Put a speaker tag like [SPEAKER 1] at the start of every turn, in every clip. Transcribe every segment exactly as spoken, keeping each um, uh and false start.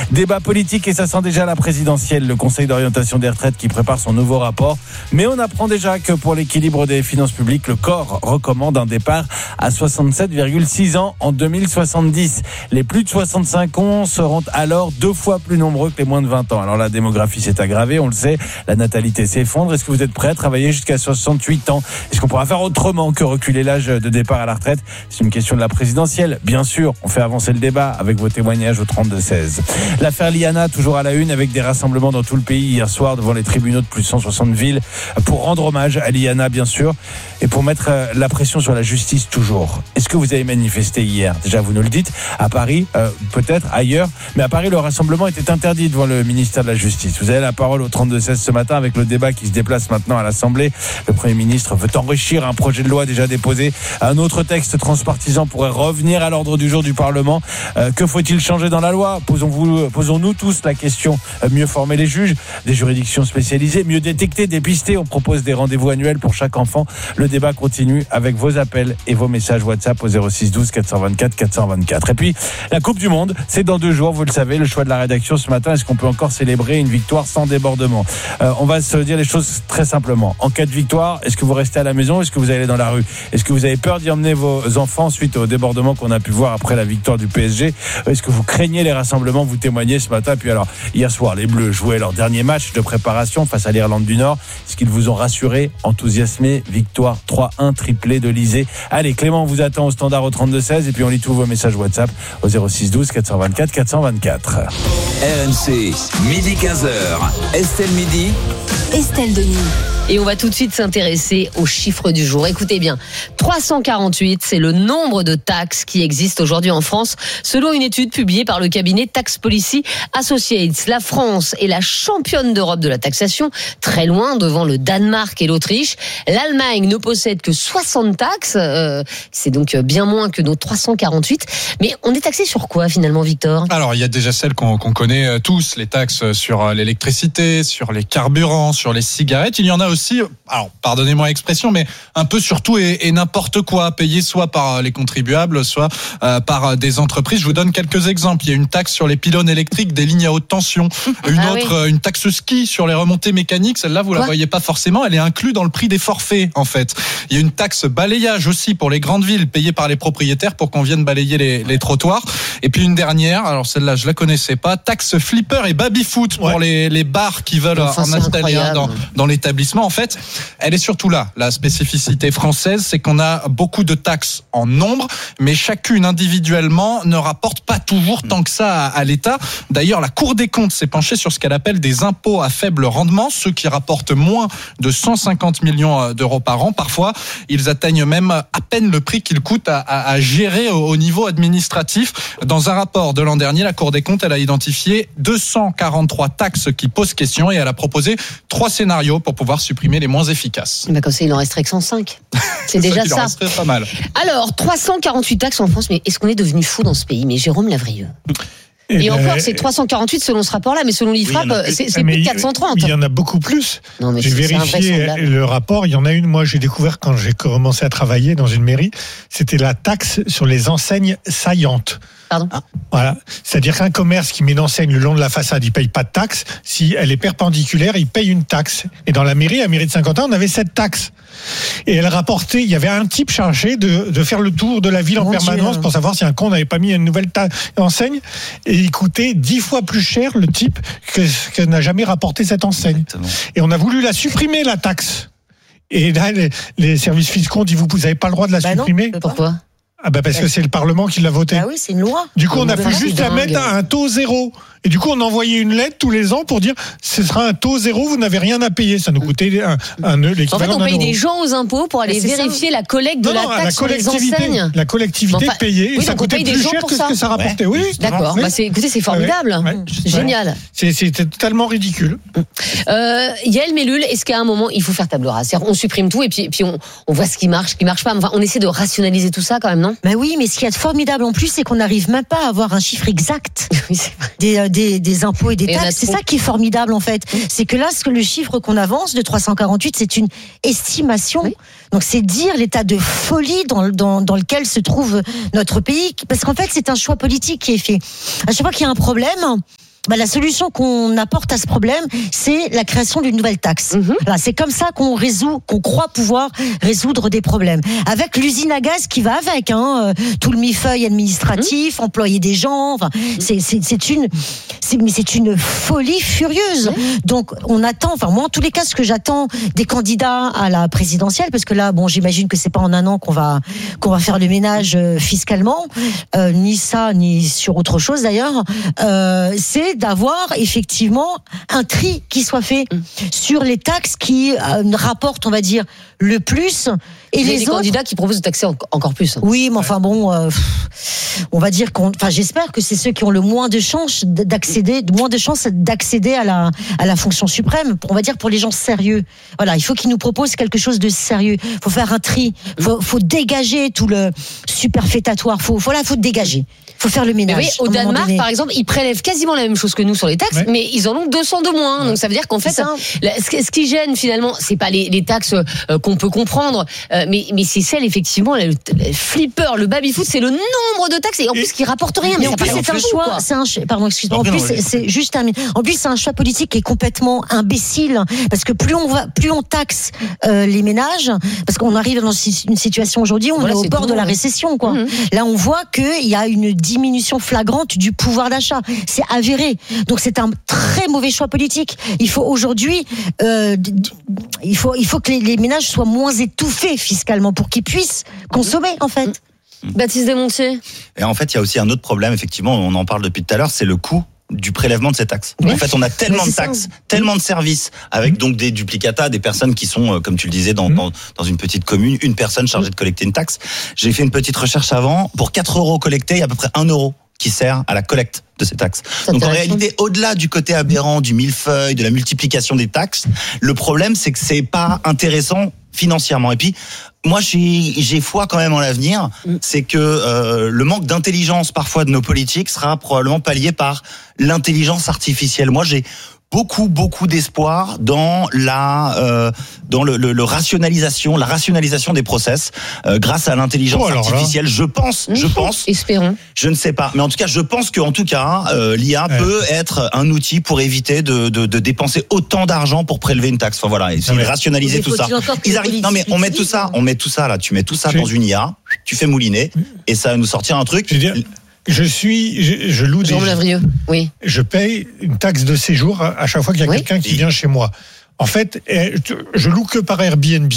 [SPEAKER 1] Débat politique et ça sent déjà la présidentielle. Le Conseil d'orientation des retraites qui prépare son nouveau rapport. Mais on apprend déjà que pour l'équilibre des finances publiques, le corps recommande un départ à soixante-sept virgule six ans en deux mille soixante-dix. Les plus de soixante-cinq ans seront alors deux fois plus nombreux que les moins de vingt ans. Alors la démographie s'est aggravée, on le sait, la natalité s'effondre. Est-ce que vous êtes prêts à travailler jusqu'à soixante-huit ans? Est-ce qu'on pourra faire autrement que reculer l'âge de départ à la retraite? C'est une question de la présidentielle, bien sûr. On fait avancer le débat avec vos témoignages au trente-deux seize. L'affaire Liana, toujours à la une, avec des rassemblements dans tout le pays hier soir devant les tribunaux de plus de cent soixante villes pour rendre hommage à Liana, bien sûr, et pour mettre la pression sur la justice toujours. Est-ce que vous avez manifesté hier? Déjà, vous nous le dites, à Paris, euh, peut-être ailleurs, mais à Paris, le rassemblement était interdit devant le ministère de la Justice. Vous avez la parole au trente-deux seize ce matin avec le débat qui se déplace maintenant à l'Assemblée. Le Premier ministre veut enrichir un projet de loi déjà déposé. Un autre texte transpartisan pourrait revenir à l'ordre du jour du Parlement. Euh, que faut-il changer dans la loi? Posons-vous, posons-nous tous la question. Euh, mieux former les juges, des juridictions spécialisées, mieux détecter, dépister. On propose des rendez-vous annuels pour chaque enfant. Le débat continue avec vos appels et vos messages WhatsApp au zéro six douze quatre cent vingt-quatre quatre cent vingt-quatre. Et puis, la Coupe du Monde, c'est dans deux jours, vous le savez, le choix de la rédaction ce matin. Est-ce qu'on peut encore célébrer une victoire sans débordement? euh, On va se dire les choses très simplement. En cas de victoire, est-ce que vous restez à la maison? Est-ce que vous allez dans la rue? Est-ce que vous avez peur d'y emmener vos enfants suite au débordement qu'on a pu voir après la victoire du P S G? Est-ce que vous craignez les rassemblements? Vous témoignez ce matin. Puis alors, hier soir, les Bleus jouaient leur dernier match de préparation face à l'Irlande du Nord. Est-ce qu'ils vous ont rassuré, enthousiasmé? Victoire trois un, triplé de Lisée. Allez, Clément, on vous attend au standard au trente-deux seize et puis on lit tous vos messages WhatsApp au zéro six douze quatre cent vingt-quatre quatre cent vingt-quatre.
[SPEAKER 2] R M C, midi quinze heures. Estelle Midi.
[SPEAKER 3] Estelle Denis. Et on va tout de suite s'intéresser aux chiffres du jour. Écoutez bien, trois cent quarante-huit, c'est le nombre de taxes qui existent aujourd'hui en France, selon une étude publiée par le cabinet Tax Policy Associates. La France est la championne d'Europe de la taxation, très loin devant le Danemark et l'Autriche. L'Allemagne ne possède que soixante taxes, euh, c'est donc bien moins que nos trois cent quarante-huit. Mais on est taxé sur quoi finalement, Victor?
[SPEAKER 4] Alors, il y a déjà celles qu'on, qu'on connaît tous, les taxes sur l'électricité, sur les carburants, sur les cigarettes. Il y en a aussi, alors pardonnez-moi l'expression, mais un peu sur tout et, et n'importe quoi, payé soit par les contribuables, soit euh, par des entreprises. Je vous donne quelques exemples. Il y a une taxe sur les pylônes électriques des lignes à haute tension, une ah autre, oui. une taxe ski sur les remontées mécaniques. Celle-là, vous quoi la voyez pas forcément. Elle est inclue dans le prix des forfaits, en fait. Il y a une taxe balayage aussi pour les grandes villes, payée par les propriétaires pour qu'on vienne balayer les, les trottoirs. Et puis une dernière, alors celle-là, je la connaissais pas, taxe flipper et baby-foot pour ouais. les, les bars qui veulent enfin, en installer un dans, dans l'établissement. En fait, elle est surtout là. La spécificité française, c'est qu'on a beaucoup de taxes en nombre, mais chacune individuellement ne rapporte pas toujours tant que ça à, à l'État. D'ailleurs, la Cour des comptes s'est penchée sur ce qu'elle appelle des impôts à faible rendement, ceux qui rapportent moins de cent cinquante millions d'euros par an. Parfois, ils atteignent même à peine le prix qu'ils coûtent à, à, à gérer au, au niveau administratif. Dans un rapport de l'an dernier, la Cour des comptes, elle a identifié deux cent quarante-trois taxes qui posent question et elle a proposé trois scénarios pour pouvoir supprimer les moins efficaces.
[SPEAKER 3] Ben comme ça, il en resterait que cent cinq. C'est déjà ça. Il en
[SPEAKER 4] resterait pas mal.
[SPEAKER 3] Alors, trois cent quarante-huit taxes en France, mais est-ce qu'on est devenu fou dans ce pays? Mais Jérôme Lavrieux. Et, et encore, c'est trois cent quarante-huit selon ce rapport-là, mais selon l'I F R A P, oui, c'est, c'est plus de quatre cent trente.
[SPEAKER 5] Il y en a beaucoup plus. Non, mais j'ai vérifié le rapport. Il y en a une, moi, j'ai découvert quand j'ai commencé à travailler dans une mairie. C'était la taxe sur les enseignes saillantes.
[SPEAKER 3] Pardon.
[SPEAKER 5] Ah, voilà. C'est-à-dire qu'un commerce qui met une enseigne le long de la façade, il paye pas de taxe. Si elle est perpendiculaire, il paye une taxe. Et dans la mairie, la mairie de Saint-Quentin, on avait cette taxe. Et elle rapportait, il y avait un type chargé de, de faire le tour de la ville Mon en permanence Dieu. Pour savoir si un con n'avait pas mis une nouvelle ta- enseigne. Et il coûtait dix fois plus cher, le type, que, que n'a jamais rapporté cette enseigne. Exactement. Et on a voulu la supprimer, la taxe. Et là, les, les services fiscaux ont dit, vous n'avez pas le droit de la bah supprimer.
[SPEAKER 3] Non, pourquoi?
[SPEAKER 5] Ah bah parce que c'est le Parlement qui l'a voté.
[SPEAKER 3] Ah oui, c'est une loi.
[SPEAKER 5] Du coup, on a pu juste la mettre à un taux zéro. Et du coup, on envoyait une lettre tous les ans pour dire ce sera un taux zéro, vous n'avez rien à payer. Ça nous coûtait un, un, l'équivalent
[SPEAKER 3] En fait, on paye
[SPEAKER 5] euro.
[SPEAKER 3] des gens aux impôts pour aller vérifier ça. La collecte de non, la non, taxe la sur les enseignes.
[SPEAKER 5] La collectivité bon, payait, et oui, ça coûtait plus cher que ça. ce que ça rapportait. Ouais. Oui,
[SPEAKER 3] d'accord. Bah, c'est, écoutez, c'est formidable. Ouais, ouais. Génial.
[SPEAKER 5] C'est, c'était totalement ridicule.
[SPEAKER 3] Euh, Yael Mellul, est-ce qu'à un moment, il faut faire table rase? On supprime tout et puis, puis on, on voit ce qui marche, ce qui marche pas. Enfin, on essaie de rationaliser tout ça quand même, non?
[SPEAKER 6] Bah oui, mais ce qu'il y a de formidable en plus, c'est qu'on n'arrive même pas à avoir un chiffre exact des, des, des impôts et des taxes. C'est ça qui est formidable en fait. C'est que là, ce que le chiffre qu'on avance de trois cent quarante-huit, c'est une estimation. Oui. Donc c'est dire l'état de folie dans, dans, dans lequel se trouve notre pays. Parce qu'en fait, c'est un choix politique qui est fait. À chaque fois qu'il y a un problème, bah, la solution qu'on apporte à ce problème, c'est la création d'une nouvelle taxe. Mm-hmm. Voilà, c'est comme ça qu'on résout, qu'on croit pouvoir résoudre des problèmes. Avec l'usine à gaz qui va avec, hein, tout le millefeuille administratif, mmh. employer des gens. Enfin, mmh. c'est, c'est, c'est une, c'est, mais c'est une folie furieuse. Mmh. Donc, on attend. Enfin, moi, en tous les cas, ce que j'attends des candidats à la présidentielle, parce que là, bon, j'imagine que c'est pas en un an qu'on va qu'on va faire le ménage euh, fiscalement, euh, ni ça, ni sur autre chose d'ailleurs. Euh, c'est d'avoir effectivement un tri qui soit fait mmh. sur les taxes qui euh, rapportent, on va dire, le plus. Et les, les autres
[SPEAKER 3] candidats qui proposent de taxer encore plus.
[SPEAKER 6] Oui, mais enfin bon, euh, on va dire qu'on, enfin j'espère que c'est ceux qui ont le moins de chances d'accéder, moins de chances d'accéder à la à la fonction suprême. On va dire pour les gens sérieux. Voilà, il faut qu'ils nous proposent quelque chose de sérieux. Il faut faire un tri. Il faut, faut dégager tout le superfétatoire. Faut, voilà, faut dégager. Il faut faire le ménage.
[SPEAKER 3] Mais oui, au Danemark, par exemple, ils prélèvent quasiment la même chose que nous sur les taxes, ouais. mais ils en ont deux cents de moins. Donc ça veut dire qu'en fait, ce qui gêne finalement, c'est pas les, les taxes euh, qu'on peut comprendre, euh, mais, mais c'est celle effectivement, le, le flipper, le baby-foot, c'est le nombre de taxes et en plus qui rapporte rien. Mais, mais en plus, c'est un choix. Quoi. C'est un, pardon, excuse-moi. En plus, c'est, c'est juste un. En plus, c'est un choix politique qui est complètement imbécile parce que plus on va, plus on taxe euh, les ménages, parce qu'on arrive dans une situation aujourd'hui où on voilà, est au bord de la récession, quoi. Mm-hmm. Là, on voit qu'il y a une diminution flagrante du pouvoir d'achat. C'est avéré. Donc c'est un très mauvais choix politique. Il faut aujourd'hui, euh, il faut, il faut que les, les ménages soient moins étouffés fiscalement pour qu'ils puissent consommer en fait. Baptiste Desmontiers.
[SPEAKER 7] Et en fait, il y a aussi un autre problème. Effectivement, on en parle depuis tout à l'heure, c'est le coût du prélèvement de ces taxes. Oui. En fait, on a tellement de taxes, ça. tellement de services, avec donc des duplicata, des personnes qui sont, comme tu le disais, dans, mmh. dans, dans une petite commune, une personne chargée de collecter une taxe. J'ai fait une petite recherche avant. Pour quatre euros collectés, il y a à peu près un euro qui sert à la collecte de ces taxes. C'est donc en réalité, au-delà du côté aberrant, du millefeuille, de la multiplication des taxes, le problème, c'est que c'est pas intéressant financièrement. Et puis, moi, j'ai, j'ai foi quand même en l'avenir, c'est que euh, le manque d'intelligence parfois de nos politiques sera probablement pallié par l'intelligence artificielle. Moi, j'ai beaucoup beaucoup d'espoir dans la euh, dans le, le, le rationalisation la rationalisation des process euh, grâce à l'intelligence oh, artificielle. Je pense, je pense.
[SPEAKER 3] Espérons.
[SPEAKER 7] Je ne sais pas, mais en tout cas, je pense que en tout cas, euh, l'I A ouais. peut être un outil pour éviter de, de de dépenser autant d'argent pour prélever une taxe. Enfin voilà, essayer de rationaliser tout ça. Ils arrivent. Non mais on met tout ça, on met tout ça là. Tu mets tout ça dans une I A, tu fais mouliner et ça va nous sortir un truc.
[SPEAKER 5] Je suis, je, je loue
[SPEAKER 3] Jean
[SPEAKER 5] des.
[SPEAKER 3] Lavrieux. Oui.
[SPEAKER 5] Je paye une taxe de séjour à chaque fois qu'il y a oui. quelqu'un qui vient chez moi. En fait, je loue que par Airbnb.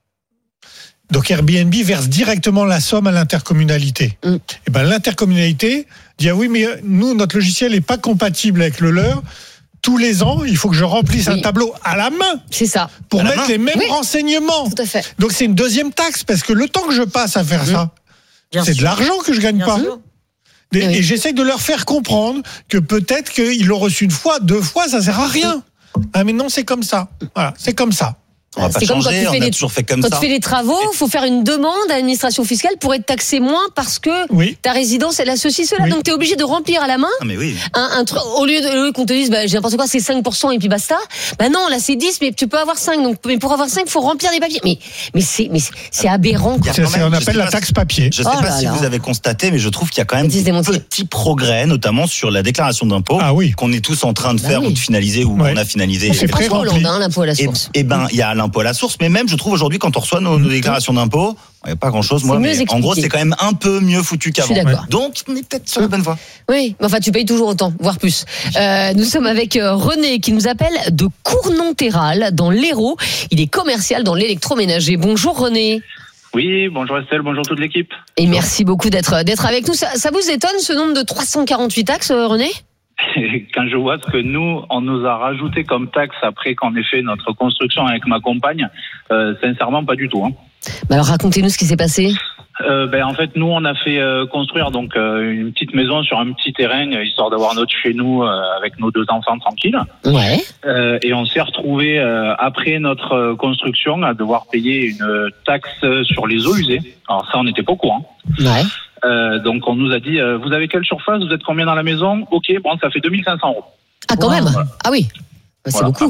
[SPEAKER 5] Donc Airbnb verse directement la somme à l'intercommunalité. Mm. Et ben l'intercommunalité dit ah oui mais nous notre logiciel n'est pas compatible avec le leur. Tous les ans, il faut que je remplisse oui. un tableau à la main.
[SPEAKER 3] C'est ça.
[SPEAKER 5] Pour
[SPEAKER 3] à
[SPEAKER 5] mettre les mêmes
[SPEAKER 3] oui.
[SPEAKER 5] renseignements.
[SPEAKER 3] Tout à fait.
[SPEAKER 5] Donc c'est une deuxième taxe parce que le temps que je passe à faire mmh. ça, Bien c'est sûr. de l'argent que je gagne Bien pas. Sûr. Et, oui. et j'essaie de leur faire comprendre que peut-être qu'ils l'ont reçu une fois, deux fois, ça sert à rien. Ah mais non, c'est comme ça. Voilà, c'est comme ça.
[SPEAKER 7] On va pas
[SPEAKER 3] c'est
[SPEAKER 7] changer,
[SPEAKER 3] comme
[SPEAKER 7] on a
[SPEAKER 3] les,
[SPEAKER 7] toujours fait comme
[SPEAKER 3] quand
[SPEAKER 7] ça.
[SPEAKER 3] Quand tu fais les travaux, il faut faire une demande à l'administration fiscale pour être taxé moins parce que oui. ta résidence, elle a ceci, cela. Oui. Donc tu es obligé de remplir à la main.
[SPEAKER 7] Ah, mais oui.
[SPEAKER 3] un, un truc. Au lieu, de, au lieu qu'on te dise, bah, j'ai n'importe quoi, c'est cinq pour cent et puis basta. Bah non, là c'est dix, mais tu peux avoir cinq. Donc, mais pour avoir cinq, il faut remplir des papiers. Mais, mais, c'est, mais c'est, c'est aberrant. Quoi.
[SPEAKER 5] C'est, c'est, on appelle la taxe papier.
[SPEAKER 7] Je ne sais
[SPEAKER 3] oh
[SPEAKER 7] pas si
[SPEAKER 3] là.
[SPEAKER 7] vous avez constaté, mais je trouve qu'il y a quand même des petits progrès, notamment sur la déclaration d'impôt,
[SPEAKER 5] ah, oui.
[SPEAKER 7] qu'on est tous en train de faire ah, oui. ou de finaliser, ou ouais. on a finalisé.
[SPEAKER 5] C'est
[SPEAKER 3] François Hollande, hein, l'impôt à la source.
[SPEAKER 7] Et ben, il y a l'impôt à la source, mais même, je trouve aujourd'hui, quand on reçoit nos, nos déclarations d'impôt, il n'y a pas grand-chose, moi, mais en gros, c'est quand même un peu mieux foutu qu'avant.
[SPEAKER 3] Je suis d'accord.
[SPEAKER 7] Donc, on est peut-être sur la bonne voie.
[SPEAKER 3] Oui, mais enfin, tu payes toujours autant, voire plus. Euh, nous sommes avec René, qui nous appelle de Cournonterral, dans l'Hérault. Il est commercial dans l'électroménager. Bonjour René.
[SPEAKER 8] Oui, bonjour Estelle, bonjour toute l'équipe.
[SPEAKER 3] Et bonjour. Merci beaucoup d'être, d'être avec nous. Ça, ça vous étonne, ce nombre de trois cent quarante-huit taxes, René ?
[SPEAKER 8] Quand je vois ce que nous, on nous a rajouté comme taxe après qu'on ait fait notre construction avec ma compagne, euh, sincèrement, pas du tout. Hein.
[SPEAKER 3] Bah alors, racontez-nous ce qui s'est passé.
[SPEAKER 8] Euh, ben en fait, nous, on a fait euh, construire donc euh, une petite maison sur un petit terrain, euh, histoire d'avoir notre chez nous euh, avec nos deux enfants tranquilles.
[SPEAKER 3] Ouais.
[SPEAKER 8] Euh, et on s'est retrouvé euh, après notre construction à devoir payer une taxe sur les eaux usées. Alors ça, on n'était pas au courant.
[SPEAKER 3] Ouais.
[SPEAKER 8] Euh, donc on nous a dit euh, vous avez quelle surface, vous êtes combien dans la maison? Ok, bon, ça fait deux mille cinq cents euros.
[SPEAKER 3] Ah quand wow. même. Ah oui. C'est voilà, beaucoup.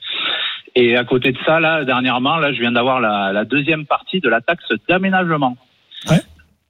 [SPEAKER 8] Et à côté de ça, là, dernièrement, là, je viens d'avoir la, la deuxième partie de la taxe d'aménagement.
[SPEAKER 5] Ouais.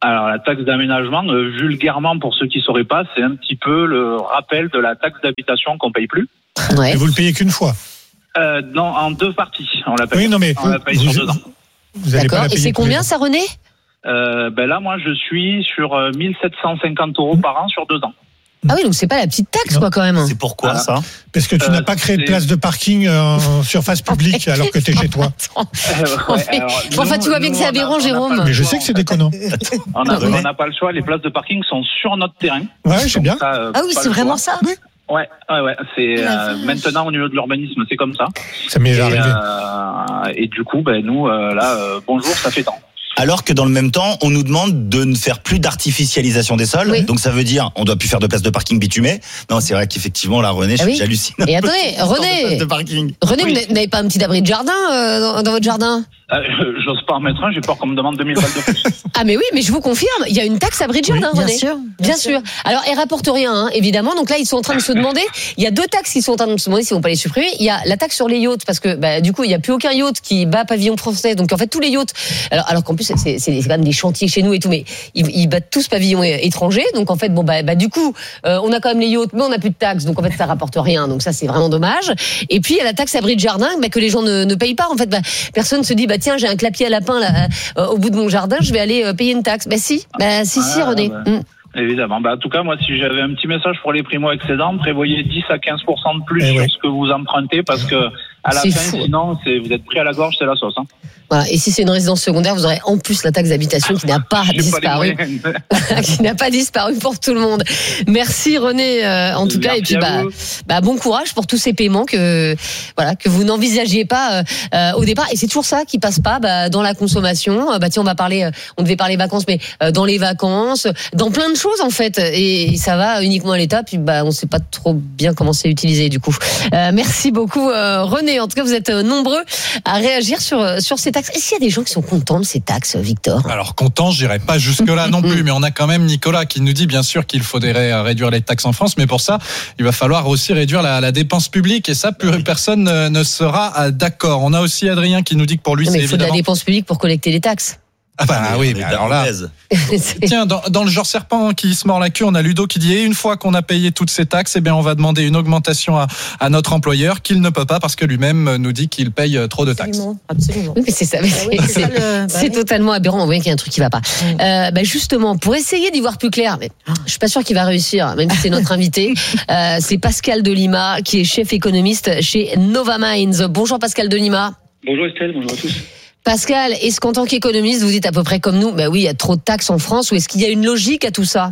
[SPEAKER 8] Alors la taxe d'aménagement, euh, vulgairement pour ceux qui ne sauraient pas, c'est un petit peu le rappel de la taxe d'habitation qu'on ne paye plus.
[SPEAKER 3] Ouais.
[SPEAKER 5] Et vous le payez qu'une fois.
[SPEAKER 8] Euh, non, en deux parties. On la paye,
[SPEAKER 5] Oui, non, mais
[SPEAKER 8] on la paye
[SPEAKER 5] vous,
[SPEAKER 8] sur deux ans.
[SPEAKER 5] Vous allez pas
[SPEAKER 3] D'accord.
[SPEAKER 5] la
[SPEAKER 3] Et
[SPEAKER 5] payer
[SPEAKER 3] c'est
[SPEAKER 5] tous les
[SPEAKER 3] combien
[SPEAKER 5] ans.
[SPEAKER 3] ça, René?
[SPEAKER 8] Euh, ben là, moi, je suis sur euh, mille sept cent cinquante euros par an sur deux ans.
[SPEAKER 3] Ah oui, donc c'est pas la petite taxe,
[SPEAKER 5] Non.
[SPEAKER 3] quoi, quand même.
[SPEAKER 7] C'est pourquoi
[SPEAKER 8] Voilà.
[SPEAKER 7] ça?
[SPEAKER 5] Parce que tu
[SPEAKER 8] Euh,
[SPEAKER 5] n'as pas créé de
[SPEAKER 8] c'est-
[SPEAKER 5] place de parking en surface publique alors que tu es chez toi.
[SPEAKER 3] Attends.
[SPEAKER 8] Euh, ouais,
[SPEAKER 3] Mais-
[SPEAKER 8] alors,
[SPEAKER 3] Bon, enfin,
[SPEAKER 8] nous-
[SPEAKER 3] tu vois bien que
[SPEAKER 8] nous,
[SPEAKER 3] c'est
[SPEAKER 8] on a-
[SPEAKER 3] aberrant,
[SPEAKER 8] on a pas
[SPEAKER 3] Jérôme.
[SPEAKER 8] le
[SPEAKER 5] Mais je
[SPEAKER 8] choix,
[SPEAKER 5] sais que c'est
[SPEAKER 8] en fait.
[SPEAKER 5] déconnant.
[SPEAKER 8] On n'a
[SPEAKER 3] Non, mais-
[SPEAKER 8] on n'a pas le choix, les places de parking sont sur notre terrain.
[SPEAKER 5] Ouais, je sais bien.
[SPEAKER 8] Ça, euh,
[SPEAKER 6] Ah oui,
[SPEAKER 8] pas
[SPEAKER 6] c'est
[SPEAKER 8] le
[SPEAKER 6] vraiment
[SPEAKER 8] choix.
[SPEAKER 6] ça.
[SPEAKER 8] Ouais, ouais, ouais. C'est
[SPEAKER 6] Oh la
[SPEAKER 8] euh,
[SPEAKER 6] vache.
[SPEAKER 8] maintenant au niveau de l'urbanisme, c'est comme ça.
[SPEAKER 5] Ça m'est
[SPEAKER 8] Et,
[SPEAKER 5] déjà arrivé.
[SPEAKER 8] euh, et du coup, ben nous, euh, là, euh, bonjour, ça fait tant.
[SPEAKER 7] Alors que dans le même temps, on nous demande de ne faire plus d'artificialisation des sols.
[SPEAKER 3] Oui.
[SPEAKER 7] Donc ça veut dire, on doit plus faire de places de parking bitumées. Non, c'est vrai qu'effectivement, là, René,
[SPEAKER 3] Ah oui.
[SPEAKER 7] j'hallucine.
[SPEAKER 3] Et attendez,
[SPEAKER 7] Sur des
[SPEAKER 3] René,
[SPEAKER 7] places de parking.
[SPEAKER 3] René,
[SPEAKER 8] Oui.
[SPEAKER 3] vous n'avez pas un petit abri de jardin euh, dans, dans votre jardin?
[SPEAKER 8] Euh, J'ose pas en mettre un, j'ai peur qu'on me demande deux mille balles de plus.
[SPEAKER 3] Ah mais oui, mais je vous confirme, il y a une taxe abri de jardin,
[SPEAKER 6] Bien
[SPEAKER 3] René.
[SPEAKER 6] sûr.
[SPEAKER 3] Bien sûr. Alors, elle rapporte rien, hein, évidemment. Donc là, ils sont en train de se demander. Il y a deux taxes qui sont en train de se demander s'ils vont pas les supprimer. Il y a la taxe sur les yachts, parce que bah, du coup, il y a plus aucun yacht qui bat pavillon français. Donc en fait, tous les yachts. Alors, alors qu'en plus, c'est, c'est, c'est quand même des chantiers chez nous et tout, mais ils, ils battent tous pavillon étranger. Donc en fait, bon bah, bah du coup, euh, on a quand même les yachts, mais on n'a plus de taxes. Donc en fait, ça rapporte rien. Donc ça, c'est vraiment dommage. Et puis il y a la taxe abri de jardin, bah, que les gens ne, ne payent pas. En fait, bah, personne se dit bah tiens, j'ai un clapier à lapin là euh, au bout de mon jardin, je vais aller euh, payer une taxe. Bah si, bah si, si,
[SPEAKER 8] Ah,
[SPEAKER 3] René.
[SPEAKER 8] bah.
[SPEAKER 3] Mm.
[SPEAKER 8] Évidemment. Bah, en tout cas, moi, si j'avais un petit message pour les primo-excédents, prévoyez dix à quinze pour cent de plus
[SPEAKER 5] Eh
[SPEAKER 8] sur
[SPEAKER 5] ouais.
[SPEAKER 8] ce que vous empruntez, parce que à la
[SPEAKER 3] C'est
[SPEAKER 8] fin,
[SPEAKER 3] fou.
[SPEAKER 8] sinon, c'est, vous êtes pris à la gorge, c'est la sauce. Hein.
[SPEAKER 3] Voilà. Et si c'est une résidence secondaire, vous aurez en plus la taxe d'habitation qui n'a pas
[SPEAKER 8] J'ai pas les
[SPEAKER 3] disparu,
[SPEAKER 8] moyens.
[SPEAKER 3] qui n'a pas disparu pour tout le monde. Merci René, euh, en tout cas, et
[SPEAKER 8] Merci
[SPEAKER 3] puis
[SPEAKER 8] à
[SPEAKER 3] bah,
[SPEAKER 8] vous.
[SPEAKER 3] bah bon courage pour tous ces paiements que voilà que vous n'envisagiez pas euh, euh, au départ. Et c'est toujours ça qui passe pas bah, dans la consommation. Euh, Bah tiens, on va parler, euh, on devait parler vacances, mais euh, dans les vacances, dans plein de choses en fait. Et, et ça va uniquement à l'État. Puis bah on sait pas trop bien comment c'est utilisé du coup. Euh, merci beaucoup euh, René. En tout cas, vous êtes euh, nombreux à réagir sur euh, sur ces taxes. Est-ce qu'il y a des gens qui sont contents de ces taxes, Victor?
[SPEAKER 4] Alors content, je dirais pas jusque-là non plus, mais on a quand même Nicolas qui nous dit bien sûr qu'il faudrait euh, réduire les taxes en France, mais pour ça, il va falloir aussi réduire la, la dépense publique, et ça, plus personne ne, ne sera euh, d'accord. On a aussi Adrien qui nous dit que pour lui,
[SPEAKER 3] Non, mais
[SPEAKER 4] c'est
[SPEAKER 3] il faut de la
[SPEAKER 4] évidemment...
[SPEAKER 3] dépense publique pour collecter les taxes.
[SPEAKER 4] Ah bah oui,
[SPEAKER 7] On
[SPEAKER 4] mais
[SPEAKER 7] est
[SPEAKER 4] alors là...
[SPEAKER 7] mauvaise.
[SPEAKER 3] C'est-
[SPEAKER 4] Tiens, dans, dans le genre serpent qui se mord la queue, on a Ludo qui dit, et une fois qu'on a payé toutes ces taxes, eh bien, on va demander une augmentation à, à notre employeur, qu'il ne peut pas parce que lui-même nous dit qu'il paye trop de taxes.
[SPEAKER 6] Absolument. Absolument.
[SPEAKER 3] Oui, mais c'est ça. mais
[SPEAKER 6] Bah oui,
[SPEAKER 3] c'est-
[SPEAKER 6] c'est ça
[SPEAKER 3] c'est-
[SPEAKER 6] le- bah
[SPEAKER 3] C'est
[SPEAKER 6] oui.
[SPEAKER 3] totalement aberrant. Vous voyez qu'il y a un truc qui va pas. Euh, bah justement, pour essayer d'y voir plus clair, mais je suis pas sûr qu'il va réussir, même si c'est notre invité. Euh, c'est Pascal Delima, qui est chef économiste chez Nova Minds. Bonjour Pascal Delima.
[SPEAKER 9] Bonjour Estelle, bonjour à tous.
[SPEAKER 3] Pascal, est-ce qu'en tant qu'économiste, vous dites à peu près comme nous, bah oui, il y a trop de taxes en France, ou est-ce qu'il y a une logique à tout ça?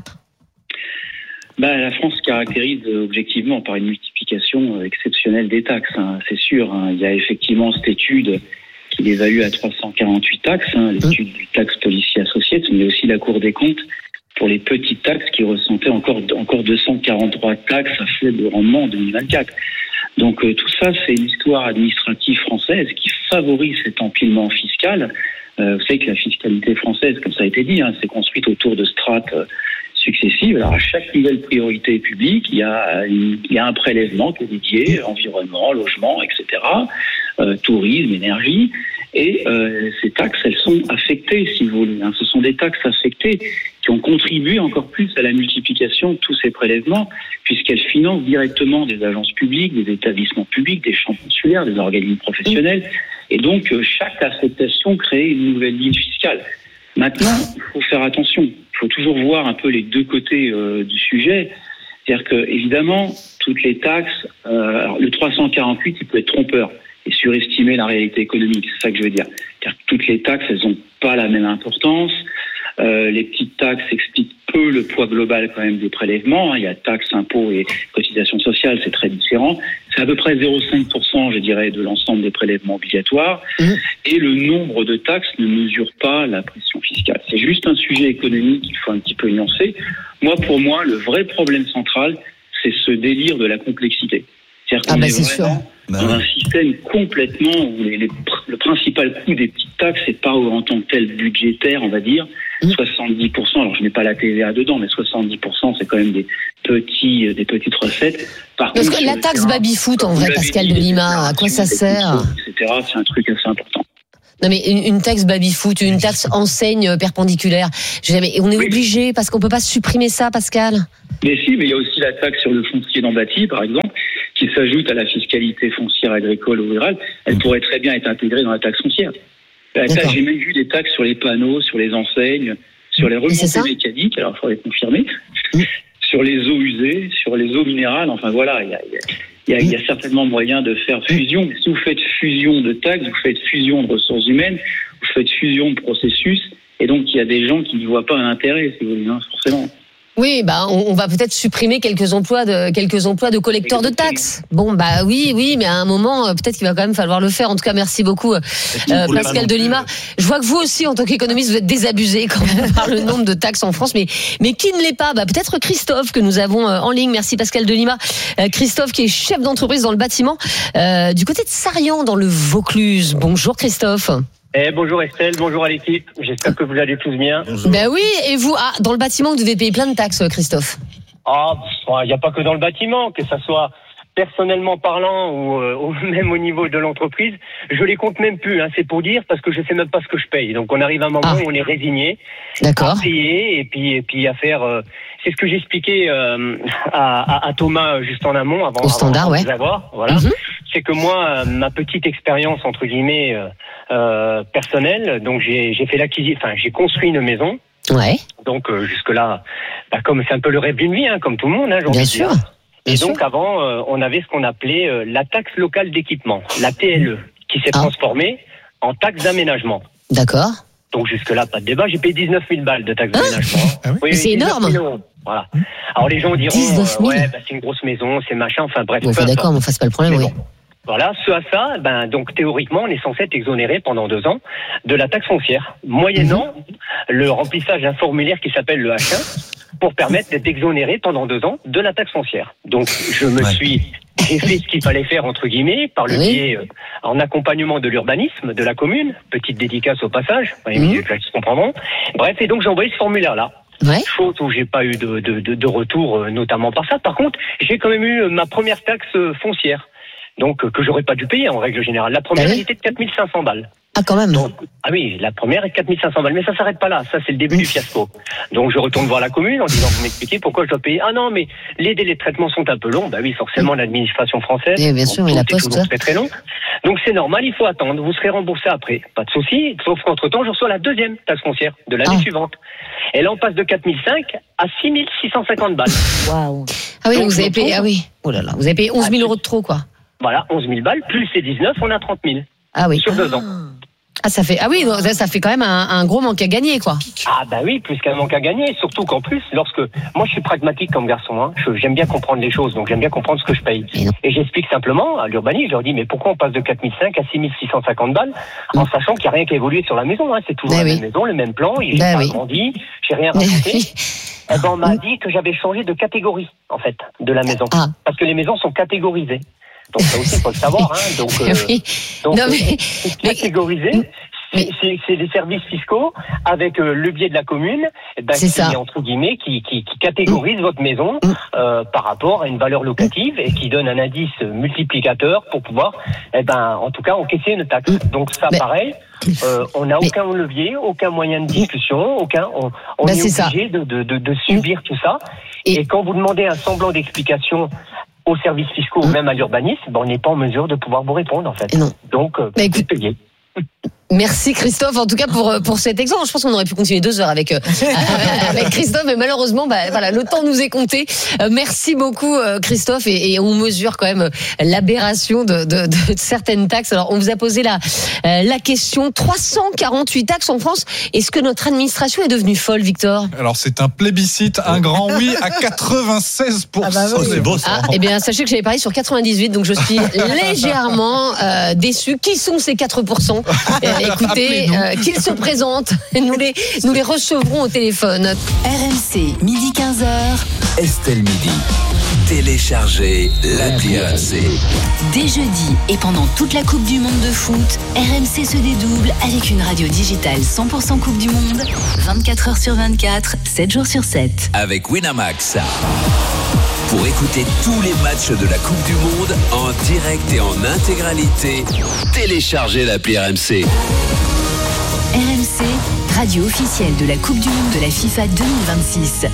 [SPEAKER 9] Bah, la France se caractérise euh, objectivement par une multiplication euh, exceptionnelle des taxes, hein, c'est sûr. Hein. Il y a effectivement cette étude qui évalue à trois cent quarante-huit taxes, hein, l'étude du taxe policier associé, mais aussi la Cour des comptes pour les petites taxes qui ressentaient encore, encore deux cent quarante-trois taxes à faible rendement en deux mille vingt-quatre. Donc euh, tout ça, c'est une histoire administrative française qui favorise cet empilement fiscal. Euh, vous savez que la fiscalité française, comme ça a été dit, hein, s'est construite autour de strates euh, successives. Alors à chaque nouvelle priorité publique, il y a, une, il y a un prélèvement qui est dédié, environnement, logement, et cetera, euh, tourisme, énergie. Et euh, ces taxes, elles sont affectées, si vous voulez. Hein. Ce sont des taxes affectées qui ont contribué encore plus à la multiplication de tous ces prélèvements, puisqu'elles financent directement des agences publiques, des établissements publics, des champs consulaires, des organismes professionnels. Et donc, euh, chaque affectation crée une nouvelle ligne fiscale. Maintenant, il faut faire attention. Il faut toujours voir un peu les deux côtés euh, du sujet. C'est-à-dire que, évidemment, toutes les taxes, euh, alors le trois cent quarante-huit, il peut être trompeur et surestimer la réalité économique. C'est ça que je veux dire. C'est-à-dire que toutes les taxes, elles n'ont pas la même importance. Euh, les petites taxes expliquent peu le poids global quand même des prélèvements. Il y a taxes, impôts et cotisations sociales, c'est très différent. C'est à peu près zéro virgule cinq pour cent, je dirais, de l'ensemble des prélèvements obligatoires. Mmh. Et le nombre de taxes ne mesure pas la pression fiscale. C'est juste un sujet économique qu'il faut un petit peu nuancer. Moi, pour moi, le vrai problème central, c'est ce délire de la complexité. C'est-à-dire qu'on
[SPEAKER 3] ah bah
[SPEAKER 9] est
[SPEAKER 3] c'est
[SPEAKER 9] vraiment
[SPEAKER 3] sûr.
[SPEAKER 9] dans un système complètement où les, les, le principal coût des petites taxes, c'est pas en tant que tel budgétaire, on va dire. Mmh. soixante-dix pour cent, alors je mets pas la T V A dedans, mais soixante-dix pour cent, c'est quand même des petits, des petites recettes. Par
[SPEAKER 3] Parce
[SPEAKER 9] contre,
[SPEAKER 3] que la taxe baby-foot, en vrai, Pascal Delima, à quoi ça sert?
[SPEAKER 9] et cetera, c'est un truc assez important.
[SPEAKER 3] Non mais une, une taxe baby-foot, une taxe enseigne perpendiculaire. Jamais. Et on est oui. obligé parce qu'on peut pas supprimer ça, Pascal.
[SPEAKER 9] Mais si, mais il y a aussi la taxe sur le foncier non bâti, par exemple, qui s'ajoute à la fiscalité foncière agricole ou rurale. Elle pourrait très bien être intégrée dans la taxe foncière. La taxe, j'ai même vu des taxes sur les panneaux, sur les enseignes, sur les remontées mécaniques. Alors il faudrait confirmer. Oui. Sur les eaux usées, sur les eaux minérales. Enfin voilà, il y a, il y a, il y a certainement moyen de faire fusion. Si vous faites fusion de taxes, vous faites fusion de ressources humaines, vous faites fusion de processus, et donc il y a des gens qui n'y voient pas un intérêt, si vous voulez, hein, forcément.
[SPEAKER 3] Oui, bah on, on va peut-être supprimer quelques emplois de quelques emplois de collecteurs de taxes. Bon, bah oui, oui, mais à un moment, peut-être qu'il va quand même falloir le faire. En tout cas, merci beaucoup, euh, Pascal Delima. Je vois que vous aussi, en tant qu'économiste, vous êtes désabusé quand même par le nombre de taxes en France, mais mais qui ne l'est pas? Bah peut-être Christophe que nous avons en ligne. Merci Pascal Delima. Euh, Christophe qui est chef d'entreprise dans le bâtiment euh, du côté de Sarrian dans le Vaucluse. Bonjour Christophe.
[SPEAKER 10] Eh, bonjour Estelle, bonjour à l'équipe. J'espère que vous allez tous bien.
[SPEAKER 3] Bonjour. Ben oui, et vous, ah, dans le bâtiment, vous devez payer plein de taxes, Christophe.
[SPEAKER 10] Ah, il n'y a pas que dans le bâtiment, que ça soit personnellement parlant ou, euh, ou même au niveau de l'entreprise. Je les compte même plus, hein, c'est pour dire, parce que je sais même pas ce que je paye. Donc on arrive à un moment ah. où on est résigné,
[SPEAKER 3] D'accord.
[SPEAKER 10] à payer et puis et puis à faire. Euh, c'est ce que j'expliquais euh, à, à, à Thomas juste en amont, avant,
[SPEAKER 3] au standard,
[SPEAKER 10] avant de
[SPEAKER 3] ouais.
[SPEAKER 10] vous avoir. Voilà. Mm-hmm. C'est que moi, ma petite expérience entre guillemets euh, euh, personnelle, donc j'ai, j'ai fait l'acquisition, enfin j'ai construit une maison.
[SPEAKER 3] Ouais.
[SPEAKER 10] Donc euh, jusque là, bah, comme c'est un peu le rêve d'une vie, hein, comme tout le monde, hein, j'ai envie
[SPEAKER 3] Bien
[SPEAKER 10] de
[SPEAKER 3] sûr.
[SPEAKER 10] dire.
[SPEAKER 3] Bien
[SPEAKER 10] Et donc
[SPEAKER 3] sûr.
[SPEAKER 10] avant, euh, on avait ce qu'on appelait euh, la taxe locale d'équipement, la T L E, qui s'est
[SPEAKER 3] ah.
[SPEAKER 10] transformée en taxe d'aménagement.
[SPEAKER 3] D'accord.
[SPEAKER 10] Donc jusque-là, pas de débat. J'ai payé dix-neuf mille balles de taxe ah. d'aménagement.
[SPEAKER 5] Ah oui,
[SPEAKER 10] oui,
[SPEAKER 3] c'est énorme.
[SPEAKER 10] Voilà. Alors les gens diront, euh, ouais, bah, c'est une grosse maison, c'est machin, enfin bref.
[SPEAKER 3] Bon, enfin, d'accord, mais enfin, c'est pas le problème, oui.
[SPEAKER 10] Bon. Voilà, ce à ça, ben donc théoriquement, on est censé être exonéré pendant deux ans de la taxe foncière, moyennant mmh. le remplissage d'un formulaire qui s'appelle le H un, pour permettre d'être exonéré pendant deux ans de la taxe foncière. Donc je me ouais. suis, j'ai fait ce qu'il fallait faire entre guillemets par le oui. biais euh, en accompagnement de l'urbanisme de la commune, petite dédicace au passage, les mmh. milieux se comprendront. Bref, et donc j'ai envoyé ce formulaire-là.
[SPEAKER 3] Ouais.
[SPEAKER 10] Faute où j'ai pas eu de, de, de, de retour, euh, notamment par ça. Par contre, j'ai quand même eu ma première taxe euh, foncière. Donc, euh, que j'aurais pas dû payer en règle générale. La première, ah oui. elle était de quatre mille cinq cents balles.
[SPEAKER 3] Ah, quand même.
[SPEAKER 10] Donc, ah oui, la première est de quatre mille cinq cents balles. Mais ça s'arrête pas là. Ça, c'est le début mmh. du fiasco. Donc, je retourne voir la commune en disant, vous m'expliquez pourquoi je dois payer. Ah non, mais les délais de traitement sont un peu longs. Bah oui, forcément, mmh. l'administration française.
[SPEAKER 3] Et bien sûr, mais la poste.
[SPEAKER 10] C'est très très long. Donc, c'est normal, il faut attendre. Vous serez remboursé après. Pas de souci. Sauf qu'entre temps, je reçois la deuxième taxe foncière de l'année ah. suivante. Et là, on passe de quatre mille cinq à six mille six cent cinquante balles.
[SPEAKER 3] Waouh. Ah oui, donc, vous avez payé, ah oui. Oh là là. Vous avez payé onze mille euros de trop, quoi.
[SPEAKER 10] Voilà, onze mille balles, plus les dix-neuf, on a trente mille.
[SPEAKER 3] Ah oui.
[SPEAKER 10] Sur deux
[SPEAKER 3] ah.
[SPEAKER 10] ans.
[SPEAKER 3] Ah, ça fait, ah oui, ça fait quand même un, un gros manque à gagner, quoi.
[SPEAKER 10] Ah, bah oui, plus qu'un manque à gagner. Surtout qu'en plus, lorsque, moi, je suis pragmatique comme garçon, hein. Je, j'aime bien comprendre les choses, donc j'aime bien comprendre ce que je paye. Et j'explique simplement à l'urbaniste, je leur dis, mais pourquoi on passe de quatre mille cinq à six mille six cent cinquante balles, mmh. en sachant qu'il n'y a rien qui a évolué sur la maison, hein. C'est toujours bah la oui. même maison, le même plan, j'ai bah pas oui. grandi, j'ai rien rajouté. Eh ben, on m'a dit que j'avais changé de catégorie, en fait, de la maison. Ah. Parce que les maisons sont catégorisées. Donc ça aussi, il faut le savoir. Hein. Donc, euh, oui. donc non, mais, euh, catégorisé, mais, c'est, c'est les services fiscaux avec euh, le biais de la commune, ben, qui, ça. entre guillemets, qui, qui, qui catégorise mmh. votre maison euh, par rapport à une valeur locative et qui donne un indice multiplicateur pour pouvoir, eh ben, en tout cas, encaisser une taxe. Donc ça, mais, pareil. Euh, on n'a aucun levier, aucun moyen de discussion, aucun. On, on ben, est, est obligé de, de, de, de subir tout ça. Et, et quand vous demandez un semblant d'explication aux services fiscaux ou mmh. même à l'urbanisme, ben on n'est pas en mesure de pouvoir vous répondre en fait.
[SPEAKER 3] Non.
[SPEAKER 10] Donc, euh,
[SPEAKER 3] bah, écoute,
[SPEAKER 10] payé.
[SPEAKER 3] Merci Christophe, en tout cas pour pour cet exemple. Je pense qu'on aurait pu continuer deux heures avec euh, avec Christophe, mais malheureusement, bah voilà, le temps nous est compté. Euh, merci beaucoup euh, Christophe, et, et on mesure quand même l'aberration de, de, de certaines taxes. Alors on vous a posé la euh, la question trois cent quarante-huit taxes en France. Est-ce que notre administration est devenue folle, Victor?
[SPEAKER 4] Alors c'est un plébiscite, un grand oui à quatre-vingt-seize pour cent. Ah bah oui. C'est beau ça.
[SPEAKER 3] Ah, eh bien sachez que j'avais parié sur quatre-vingt-dix-huit, donc je suis légèrement euh, déçu. Qui sont ces quatre pour cent? Écoutez, euh, qu'ils se présentent, nous les, nous les recevrons au téléphone.
[SPEAKER 2] R M C, midi quinze heures. Estelle Midi. Téléchargez l'appli R M C. Dès jeudi et pendant toute la Coupe du Monde de foot, R M C se dédouble avec une radio digitale cent pour cent Coupe du Monde, vingt-quatre heures sur vingt-quatre, sept jours sur sept. Avec Winamax. Pour écouter tous les matchs de la Coupe du Monde en direct et en intégralité, téléchargez l'appli R M C. radio officielle de la Coupe du Monde de la FIFA deux mille vingt-six.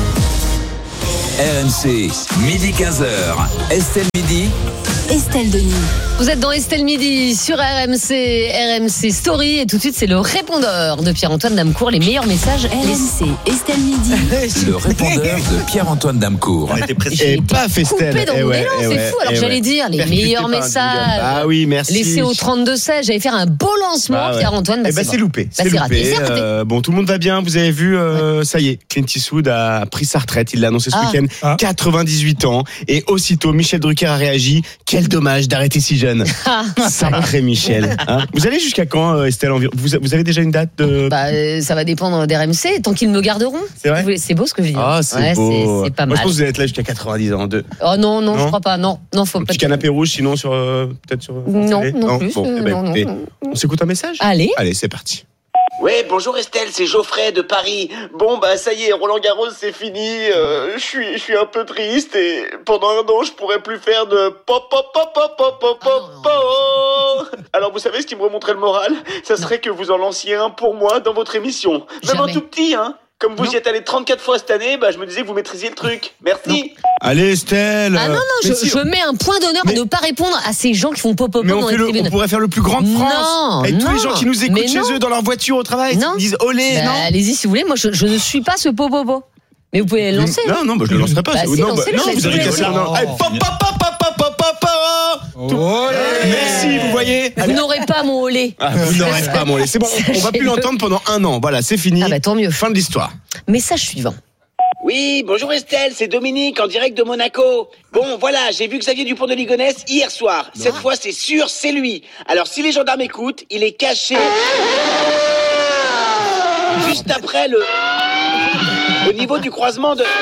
[SPEAKER 11] R M C, midi quinze heures. Estelle Midi.
[SPEAKER 2] Estelle Denis.
[SPEAKER 3] Vous êtes dans Estelle Midi sur R M C, R M C Story. Et tout de suite, c'est le répondeur de Pierre-Antoine Damecourt. Les meilleurs messages
[SPEAKER 2] R M C, Estelle Midi.
[SPEAKER 11] Le répondeur de Pierre-Antoine Damecourt.
[SPEAKER 7] On était pressés.
[SPEAKER 3] J'ai
[SPEAKER 12] Et paf, Estelle.
[SPEAKER 3] coupé dans
[SPEAKER 12] Eh
[SPEAKER 3] mon
[SPEAKER 12] ouais,
[SPEAKER 3] élan,
[SPEAKER 12] eh
[SPEAKER 3] c'est
[SPEAKER 12] ouais,
[SPEAKER 3] fou. Alors
[SPEAKER 12] eh
[SPEAKER 3] j'allais
[SPEAKER 12] ouais.
[SPEAKER 3] dire les
[SPEAKER 12] Percuté
[SPEAKER 3] meilleurs
[SPEAKER 12] par un
[SPEAKER 3] messages.
[SPEAKER 12] Ah oui, merci.
[SPEAKER 3] Laissés au trente-deux seize. J'allais faire un beau lancement,
[SPEAKER 12] Ah ouais.
[SPEAKER 3] Pierre-Antoine. Bah,
[SPEAKER 12] Eh ben,
[SPEAKER 3] c'est
[SPEAKER 12] c'est
[SPEAKER 3] bon.
[SPEAKER 12] loupé.
[SPEAKER 3] Bah,
[SPEAKER 12] C'est
[SPEAKER 3] c'est raté,
[SPEAKER 12] loupé.
[SPEAKER 3] c'est raté.
[SPEAKER 12] Euh, bon, tout le monde va bien. Vous avez vu, euh, ça y est, Clint Eastwood a pris sa retraite. Il l'a annoncé ce
[SPEAKER 3] Ah.
[SPEAKER 12] week-end.
[SPEAKER 5] Ah.
[SPEAKER 12] quatre-vingt-dix-huit ans. Et aussitôt, Michel Drucker a réagi. Quel dommage d'arrêter si jeune.
[SPEAKER 3] Ah.
[SPEAKER 12] Sacré Michel. Hein, vous allez jusqu'à quand, euh, Estelle environ vous, vous avez déjà une date de...
[SPEAKER 3] Bah, euh, ça va dépendre d'R M C, tant qu'ils me garderont.
[SPEAKER 12] C'est vrai
[SPEAKER 3] Vous voulez- C'est beau ce que je dis.
[SPEAKER 12] Ah, c'est
[SPEAKER 3] Ouais,
[SPEAKER 12] beau.
[SPEAKER 3] c'est- c'est pas
[SPEAKER 12] Moi,
[SPEAKER 3] mal.
[SPEAKER 12] je pense que vous allez être là jusqu'à quatre-vingt-dix ans. De...
[SPEAKER 3] Oh non, non, je
[SPEAKER 12] Non
[SPEAKER 3] crois pas. Non, non, faut
[SPEAKER 12] Un
[SPEAKER 3] pas.
[SPEAKER 12] petit canapé rouge, sinon sur euh, peut-être sur.
[SPEAKER 3] Non,
[SPEAKER 12] télé
[SPEAKER 3] non plus.
[SPEAKER 12] Bon,
[SPEAKER 3] euh,
[SPEAKER 12] eh ben,
[SPEAKER 3] non, non,
[SPEAKER 12] écoutez,
[SPEAKER 3] non.
[SPEAKER 12] on s'écoute un message.
[SPEAKER 3] Allez.
[SPEAKER 12] Allez, c'est parti.
[SPEAKER 13] Ouais, bonjour Estelle, c'est Geoffrey de Paris. Bon, bah ça y est, Roland Garros c'est fini. Euh, Je suis, je suis un peu triste et pendant un an je pourrais plus faire de pop pop pop pop pop pop pop pop. Alors vous savez ce qui me remonterait le moral? Ça serait que vous en lanciez un pour moi dans votre émission. Même
[SPEAKER 3] Jamais.
[SPEAKER 13] un tout petit, hein. Comme vous y êtes allé trente-quatre fois cette année, bah je me disais que vous maîtrisiez le truc. Merci.
[SPEAKER 12] Allez, Estelle.
[SPEAKER 3] Ah non, non,
[SPEAKER 12] mais
[SPEAKER 3] je,
[SPEAKER 12] si-
[SPEAKER 3] je mets un point d'honneur
[SPEAKER 12] Mais-
[SPEAKER 3] à ne pas répondre à ces gens qui font pop pop
[SPEAKER 12] Mais on,
[SPEAKER 3] dans
[SPEAKER 12] fait
[SPEAKER 3] les
[SPEAKER 12] le,
[SPEAKER 3] tribunes.
[SPEAKER 12] on pourrait faire le plus grand de France.
[SPEAKER 3] Non,
[SPEAKER 12] Et tous les
[SPEAKER 3] non,
[SPEAKER 12] gens qui nous écoutent
[SPEAKER 3] mais
[SPEAKER 12] chez
[SPEAKER 3] non.
[SPEAKER 12] eux, dans leur voiture au travail,
[SPEAKER 3] Non.
[SPEAKER 12] ils disent olé.
[SPEAKER 3] Bah,
[SPEAKER 12] non
[SPEAKER 3] allez-y si vous voulez, moi je, je ne suis pas ce popopo. Mais vous pouvez le lancer.
[SPEAKER 12] Non, non, bah, je le lancerai pas.
[SPEAKER 3] Bah,
[SPEAKER 12] c'est-
[SPEAKER 3] si,
[SPEAKER 12] non,
[SPEAKER 3] lancez-le,
[SPEAKER 12] non,
[SPEAKER 3] je
[SPEAKER 12] vous avez
[SPEAKER 3] laisse
[SPEAKER 12] cassé
[SPEAKER 3] tomber.
[SPEAKER 12] un an. Allez, pop, pop, pop, pop, pop, pop, pop, pop.
[SPEAKER 4] Olé.
[SPEAKER 12] Merci, vous voyez.
[SPEAKER 3] Vous n'aurez pas mon olé.
[SPEAKER 12] Ah, vous n'aurez pas mon lait. C'est bon, on, on va plus l'entendre pendant un an. Voilà, c'est fini.
[SPEAKER 3] Ah bah tant mieux.
[SPEAKER 12] Fin de l'histoire.
[SPEAKER 3] Message suivant.
[SPEAKER 13] Oui, bonjour Estelle, c'est Dominique en direct de Monaco. Bon, voilà, j'ai vu Xavier Dupont de Ligonnès hier soir. Cette fois, c'est sûr, c'est lui. Alors, si les gendarmes écoutent, il est caché juste après le... au niveau du croisement de...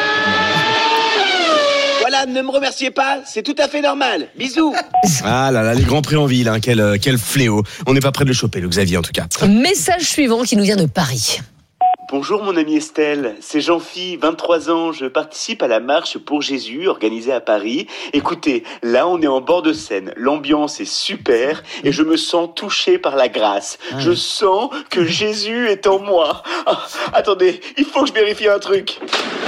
[SPEAKER 13] Voilà, ne me remerciez pas, c'est tout à fait normal. Bisous.
[SPEAKER 12] Ah là là, les grands prix en ville, hein, quel, euh, quel fléau. On n'est pas près de le choper, le Xavier, en tout cas.
[SPEAKER 3] Message suivant qui nous vient de Paris.
[SPEAKER 13] Bonjour mon ami Estelle, c'est Jean-Phi, vingt-trois ans, je participe à la marche pour Jésus organisée à Paris. Écoutez, là on est en bord de Seine, l'ambiance est super et je me sens touché par la grâce. Je sens que Jésus est en moi. Ah, attendez, il faut que je vérifie un truc.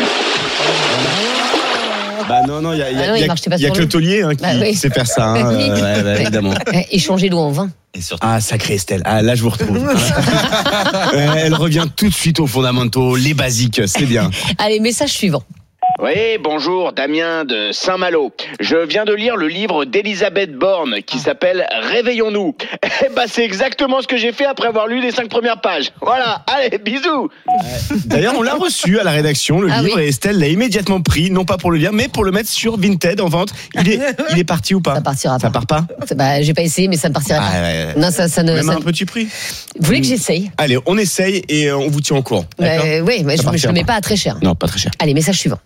[SPEAKER 12] Bah non, non, il y a, y a,
[SPEAKER 3] Ah non, il
[SPEAKER 12] y a-
[SPEAKER 3] marchait pas
[SPEAKER 12] y a
[SPEAKER 3] sur
[SPEAKER 12] que le
[SPEAKER 3] lui.
[SPEAKER 12] taulier hein, qui
[SPEAKER 3] Bah oui.
[SPEAKER 12] sait faire ça, hein,
[SPEAKER 3] Oui.
[SPEAKER 12] euh, ouais, ouais, évidemment.
[SPEAKER 3] Eh, Échanger l'eau en vin.
[SPEAKER 7] Et surtout,
[SPEAKER 12] Ah, sacré Estelle. Ah, là, je vous retrouve. Ouais, elle revient tout de suite aux fondamentaux, les basiques, c'est bien.
[SPEAKER 3] Allez, message suivant.
[SPEAKER 13] Oui, bonjour, Damien de Saint-Malo. Je viens de lire le livre d'Elisabeth Borne qui s'appelle Réveillons-nous. Eh ben, c'est exactement ce que j'ai fait après avoir lu les cinq premières pages. Voilà, allez, bisous.
[SPEAKER 12] D'ailleurs, on l'a reçu à la rédaction, le
[SPEAKER 3] Ah
[SPEAKER 12] livre,
[SPEAKER 3] oui.
[SPEAKER 12] et Estelle l'a immédiatement pris, non pas pour le lire, mais pour le mettre sur Vinted en vente. Il est, il est parti ou pas?
[SPEAKER 3] Ça partira
[SPEAKER 12] Ça
[SPEAKER 3] pas.
[SPEAKER 12] part pas?
[SPEAKER 3] Bah, j'ai pas essayé, mais ça ne partira
[SPEAKER 12] Ah,
[SPEAKER 3] pas.
[SPEAKER 12] ouais, ouais.
[SPEAKER 3] Non, ça, ça ne.
[SPEAKER 12] Même
[SPEAKER 3] ça-
[SPEAKER 12] un petit prix.
[SPEAKER 3] Vous voulez que j'essaye?
[SPEAKER 12] Allez, on essaye et euh, on vous tient au courant. D'accord?
[SPEAKER 3] Euh, Oui, mais
[SPEAKER 12] Ça
[SPEAKER 3] je ne
[SPEAKER 12] partira
[SPEAKER 3] le mets
[SPEAKER 12] pas.
[SPEAKER 3] pas à très cher.
[SPEAKER 12] Non, pas très cher.
[SPEAKER 3] Allez, message suivant.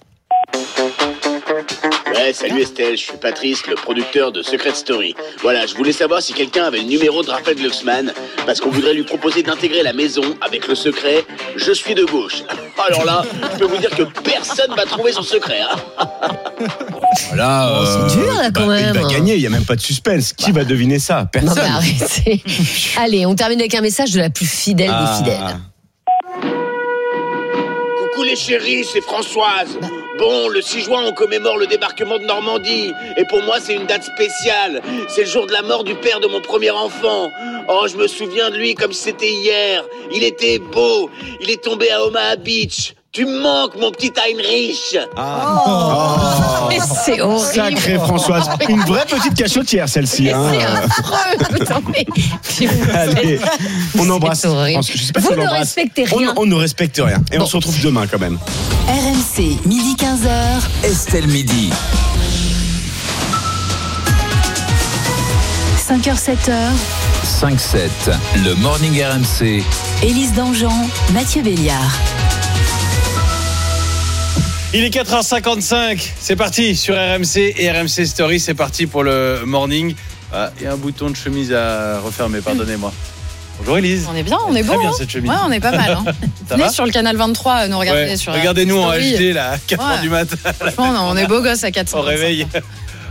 [SPEAKER 13] Ouais, salut Estelle, je suis Patrice, le producteur de Secret Story. Voilà, je voulais savoir si quelqu'un avait le numéro de Raphaël Glucksmann, parce qu'on voudrait lui proposer d'intégrer la maison avec le secret « Je suis de gauche ». Alors là, je peux vous dire que personne va trouver son secret. Hein.
[SPEAKER 12] Voilà.
[SPEAKER 3] Oh, c'est dur, là, quand
[SPEAKER 12] bah,
[SPEAKER 3] même.
[SPEAKER 12] Il va gagner, il n'y a même pas de suspense. Qui va deviner ça?
[SPEAKER 3] Non,
[SPEAKER 12] Personne.
[SPEAKER 3] mais arrêtez. Allez, on termine avec un message de la plus fidèle
[SPEAKER 12] Ah.
[SPEAKER 3] des fidèles.
[SPEAKER 13] Coucou les chéris, c'est Françoise. Bon, le six juin, on commémore le débarquement de Normandie. Et pour moi, c'est une date spéciale. C'est le jour de la mort du père de mon premier enfant. Oh, je me souviens de lui comme si c'était hier. Il était beau. Il est tombé à Omaha Beach. Tu me manques, mon petit Heinrich.
[SPEAKER 12] Ah.
[SPEAKER 3] Mais c'est horrible.
[SPEAKER 12] Sacré Françoise. Une vraie petite cachotière, celle-ci.
[SPEAKER 3] Mais
[SPEAKER 12] Hein.
[SPEAKER 3] c'est affreux. Attends, mais- mais vous
[SPEAKER 12] Allez,
[SPEAKER 3] êtes-
[SPEAKER 12] on embrasse.
[SPEAKER 3] horrible.
[SPEAKER 12] Je sais pas
[SPEAKER 3] Vous
[SPEAKER 12] si on
[SPEAKER 3] ne
[SPEAKER 12] l'embrasse.
[SPEAKER 3] respectez
[SPEAKER 12] On-
[SPEAKER 3] rien.
[SPEAKER 12] On, ne respecte rien. Et
[SPEAKER 3] Bon.
[SPEAKER 12] on se retrouve demain quand même.
[SPEAKER 2] R M C, midi quinze heures.
[SPEAKER 11] Estelle Midi.
[SPEAKER 2] cinq heures, sept heures.
[SPEAKER 11] cinq sept. Le Morning R M C.
[SPEAKER 2] Élise Dangean, Mathieu Béliard.
[SPEAKER 1] Il est quatre heures cinquante-cinq, c'est parti sur R M C et R M C Story, c'est parti pour le morning. Ah, il y a un bouton de chemise à refermer, pardonnez-moi. Bonjour Élise.
[SPEAKER 14] On est bien, on est beau.
[SPEAKER 1] Très bien
[SPEAKER 14] hein.
[SPEAKER 1] cette chemise.
[SPEAKER 14] Ouais, on est pas mal. Hein.
[SPEAKER 1] Ça
[SPEAKER 14] Venez
[SPEAKER 1] va
[SPEAKER 14] sur le canal vingt-trois, nous regarder
[SPEAKER 1] Ouais,
[SPEAKER 14] sur.
[SPEAKER 1] regardez-nous en
[SPEAKER 14] Story.
[SPEAKER 1] H D là, à quatre heures
[SPEAKER 14] Ouais.
[SPEAKER 1] du matin.
[SPEAKER 14] Franchement, on est beau gosse à quatre cents.
[SPEAKER 1] Au réveil.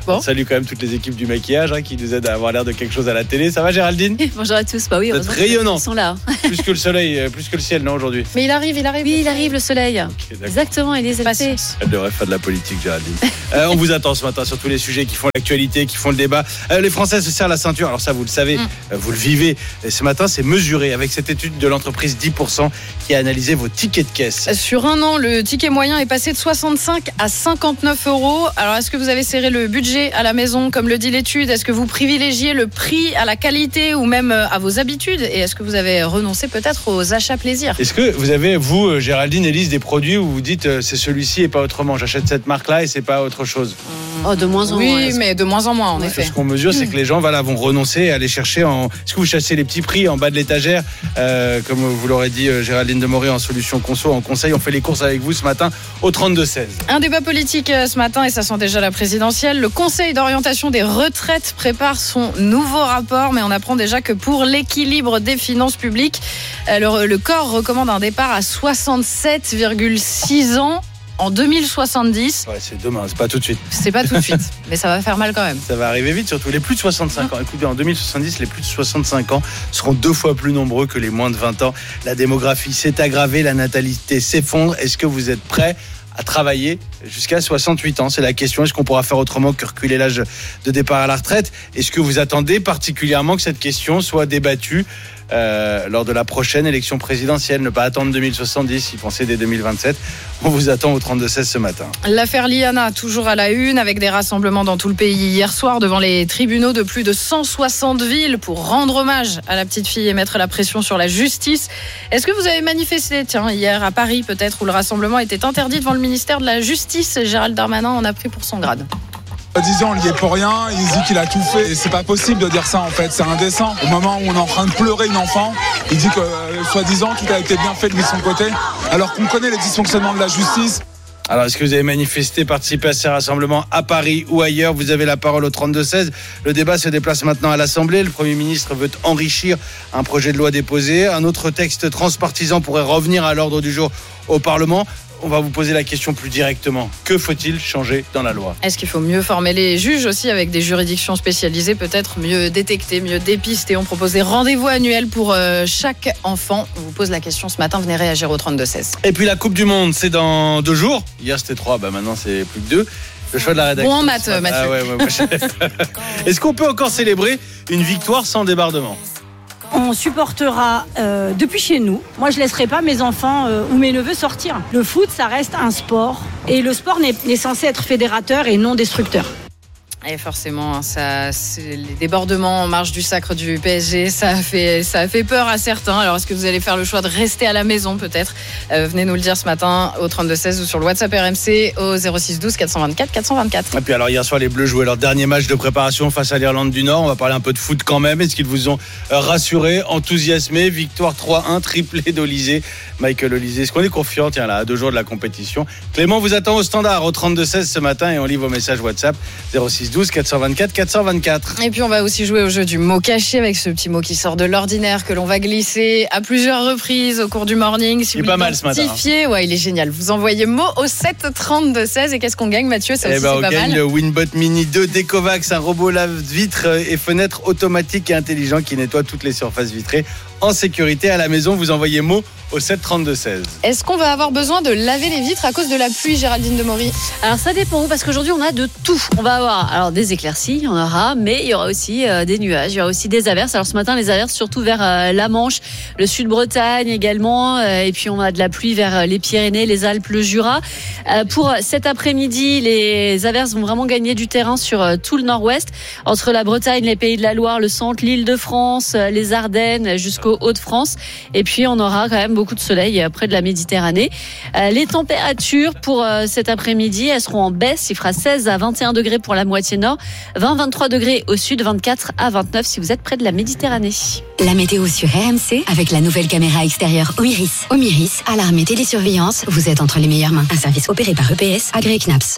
[SPEAKER 14] Bon.
[SPEAKER 1] On salue quand même toutes les équipes du maquillage hein, qui nous aident à avoir l'air de quelque chose à la télé. Ça va Géraldine?
[SPEAKER 14] Bonjour à tous. Bah oui,
[SPEAKER 1] vous êtes rayonnant.
[SPEAKER 14] Ils sont là.
[SPEAKER 1] Plus que le soleil, plus que le ciel, non, aujourd'hui?
[SPEAKER 14] Mais il arrive, il arrive. Oui, il arrive le soleil. Okay, exactement, il est passé.
[SPEAKER 1] Elle devrait faire de la politique, Géraldine. euh, on vous attend ce matin sur tous les sujets qui font l'actualité, qui font le débat. Euh, les Français se serrent la ceinture. Alors ça, vous le savez, mm. euh, vous le vivez. Et ce matin, c'est mesuré avec cette étude de l'entreprise dix pour cent qui a analysé vos tickets de caisse.
[SPEAKER 14] Sur un an, le ticket moyen est passé de soixante-cinq à cinquante-neuf euros. Alors, est-ce que vous avez serré le budget à la maison, comme le dit l'étude? Est-ce que vous privilégiez le prix à la qualité ou même à vos habitudes? Et est-ce que vous avez renoncé peut-être aux achats plaisir?
[SPEAKER 1] Est-ce que vous avez, vous, Géraldine, Élise, des produits où vous dites c'est celui-ci et pas autrement? J'achète cette marque-là et c'est pas autre chose.
[SPEAKER 14] Oh, de moins en
[SPEAKER 3] oui,
[SPEAKER 14] moins.
[SPEAKER 3] Oui, mais de moins en moins, en
[SPEAKER 1] ouais,
[SPEAKER 3] effet.
[SPEAKER 1] Ce qu'on mesure, c'est que les gens voilà, vont renoncer à aller chercher en. Est-ce que vous chassez les petits prix en bas de l'étagère euh, comme vous l'aurez dit, Géraldine Demory, en solution conso, en conseil? On fait les courses avec vous ce matin au trente-deux seize.
[SPEAKER 14] Un débat politique ce matin et ça sent déjà la présidentielle. Le Conseil d'orientation des retraites prépare son nouveau rapport, mais on apprend déjà que pour l'équilibre des finances publiques, le, le corps recommande un départ à soixante-sept virgule six ans. En deux mille soixante-dix.
[SPEAKER 1] Ouais, c'est demain, c'est pas tout de suite.
[SPEAKER 14] C'est pas tout de suite, mais ça va faire mal quand même.
[SPEAKER 1] Ça va arriver vite, surtout les plus de soixante-cinq ans. Écoutez, en deux mille soixante-dix, les plus de soixante-cinq ans seront deux fois plus nombreux que les moins de vingt ans. La démographie s'est aggravée, la natalité s'effondre. Est-ce que vous êtes prêts à travailler jusqu'à soixante-huit ans? C'est la question. Est-ce qu'on pourra faire autrement que reculer l'âge de départ à la retraite? Est-ce que vous attendez particulièrement que cette question soit débattue euh, lors de la prochaine élection présidentielle? Ne pas attendre deux mille soixante-dix, y penser dès deux mille vingt-sept. On vous attend au trente-deux seize ce matin.
[SPEAKER 14] L'affaire Liana, toujours à la une, avec des rassemblements dans tout le pays hier soir devant les tribunaux de plus de cent soixante villes pour rendre hommage à la petite fille et mettre la pression sur la justice. Est-ce que vous avez manifesté, tiens, hier à Paris peut-être, où le rassemblement était interdit devant le ministère de la Justice? Gérald Darmanin en a pris pour son grade.
[SPEAKER 15] Disant on n'y est pour rien, il dit qu'il a tout fait et c'est pas possible de dire ça en fait, c'est indécent. Au moment où on est en train de pleurer une enfant, il dit que euh, soi-disant tout a été bien fait de lui de son côté, alors qu'on connaît les dysfonctionnements de la justice.
[SPEAKER 1] Alors, est-ce que vous avez manifesté, participé à ces rassemblements à Paris ou ailleurs? Vous avez la parole au trente-deux seize. Le débat se déplace maintenant à l'Assemblée. Le Premier ministre veut enrichir un projet de loi déposé. Un autre texte transpartisan pourrait revenir à l'ordre du jour au Parlement. On va vous poser la question plus directement. Que faut-il changer dans la loi?
[SPEAKER 14] Est-ce qu'il faut mieux former les juges aussi avec des juridictions spécialisées, peut-être mieux détecter, mieux dépister? On propose des rendez-vous annuels pour euh, chaque enfant. On vous pose la question ce matin, venez réagir au trente-deux seize.
[SPEAKER 1] Et puis la Coupe du Monde, c'est dans deux jours. Hier c'était trois, bah maintenant c'est plus que deux. Le choix de la rédaction.
[SPEAKER 14] Bon en maths, Mathieu.
[SPEAKER 1] Ah ouais, ouais, ouais. Est-ce qu'on peut encore célébrer une victoire sans débordement?
[SPEAKER 16] On supportera euh, depuis chez nous. Moi, je ne laisserai pas mes enfants euh, ou mes neveux sortir. Le foot, ça reste un sport. Et le sport n'est, n'est censé être fédérateur et non destructeur.
[SPEAKER 14] Et forcément, ça, c'est les débordements en marge du sacre du P S G, ça a fait, ça a fait peur à certains. Alors, est-ce que vous allez faire le choix de rester à la maison, peut-être? euh, Venez nous le dire ce matin au trente-deux seize ou sur le WhatsApp R M C au zéro six douze quatre cent vingt-quatre quatre cent vingt-quatre.
[SPEAKER 1] Et puis alors, hier soir, les Bleus jouaient leur dernier match de préparation face à l'Irlande du Nord. On va parler un peu de foot quand même. Est-ce qu'ils vous ont rassuré, enthousiasmé? Victoire trois un, triplé d'Olysée. Michael Olysée. Est-ce qu'on est confiant, tiens, là, à deux jours de la compétition? Clément vous attend au standard au trente-deux seize ce matin et on lit vos messages WhatsApp zéro six douze quatre cent vingt-quatre quatre cent vingt-quatre.
[SPEAKER 14] Et puis on va aussi jouer au jeu du mot caché avec ce petit mot qui sort de l'ordinaire que l'on va glisser à plusieurs reprises au cours du morning. Si
[SPEAKER 1] il est pas mal ce matin.
[SPEAKER 14] Hein. Ouais, il est génial. Vous envoyez mot au sept trente-deux seize et qu'est-ce qu'on gagne, Mathieu? Ça
[SPEAKER 1] eh
[SPEAKER 14] aussi
[SPEAKER 1] ben,
[SPEAKER 14] c'est
[SPEAKER 1] on
[SPEAKER 14] pas
[SPEAKER 1] gagne
[SPEAKER 14] mal.
[SPEAKER 1] Le Winbot Mini deux d'Ecovacs, un robot lave-vitres et fenêtres automatique et intelligent qui nettoie toutes les surfaces vitrées en sécurité à la maison. Vous envoyez mot au sept trente-deux seize.
[SPEAKER 14] Est-ce qu'on va avoir besoin de laver les vitres à cause de la pluie, Géraldine Demory?
[SPEAKER 3] Alors ça dépend, parce qu'aujourd'hui on a de tout. On va avoir alors des éclaircies, il y en aura, mais il y aura aussi euh, des nuages, il y aura aussi des averses. Alors ce matin les averses surtout vers euh, la Manche, le sud-Bretagne également, euh, et puis on a de la pluie vers euh, les Pyrénées, les Alpes, le Jura. Euh, pour cet après-midi, les averses vont vraiment gagner du terrain sur euh, tout le nord-ouest, entre la Bretagne, les Pays de la Loire, le centre, l'Île-de-France, euh, les Ardennes, jusqu'au Hauts-de-France. Et puis on aura quand même beaucoup de soleil près de la Méditerranée. Euh, les températures pour euh, cet après-midi, elles seront en baisse. Il fera seize à vingt et un degrés pour la moitié nord, vingt à vingt-trois degrés au sud, vingt-quatre à vingt-neuf si vous êtes près de la Méditerranée.
[SPEAKER 2] La météo sur R M C avec la nouvelle caméra extérieure Omiris. Omiris, alarme et télésurveillance, vous êtes entre les meilleures mains. Un service opéré par E P S, agréé C N A P S.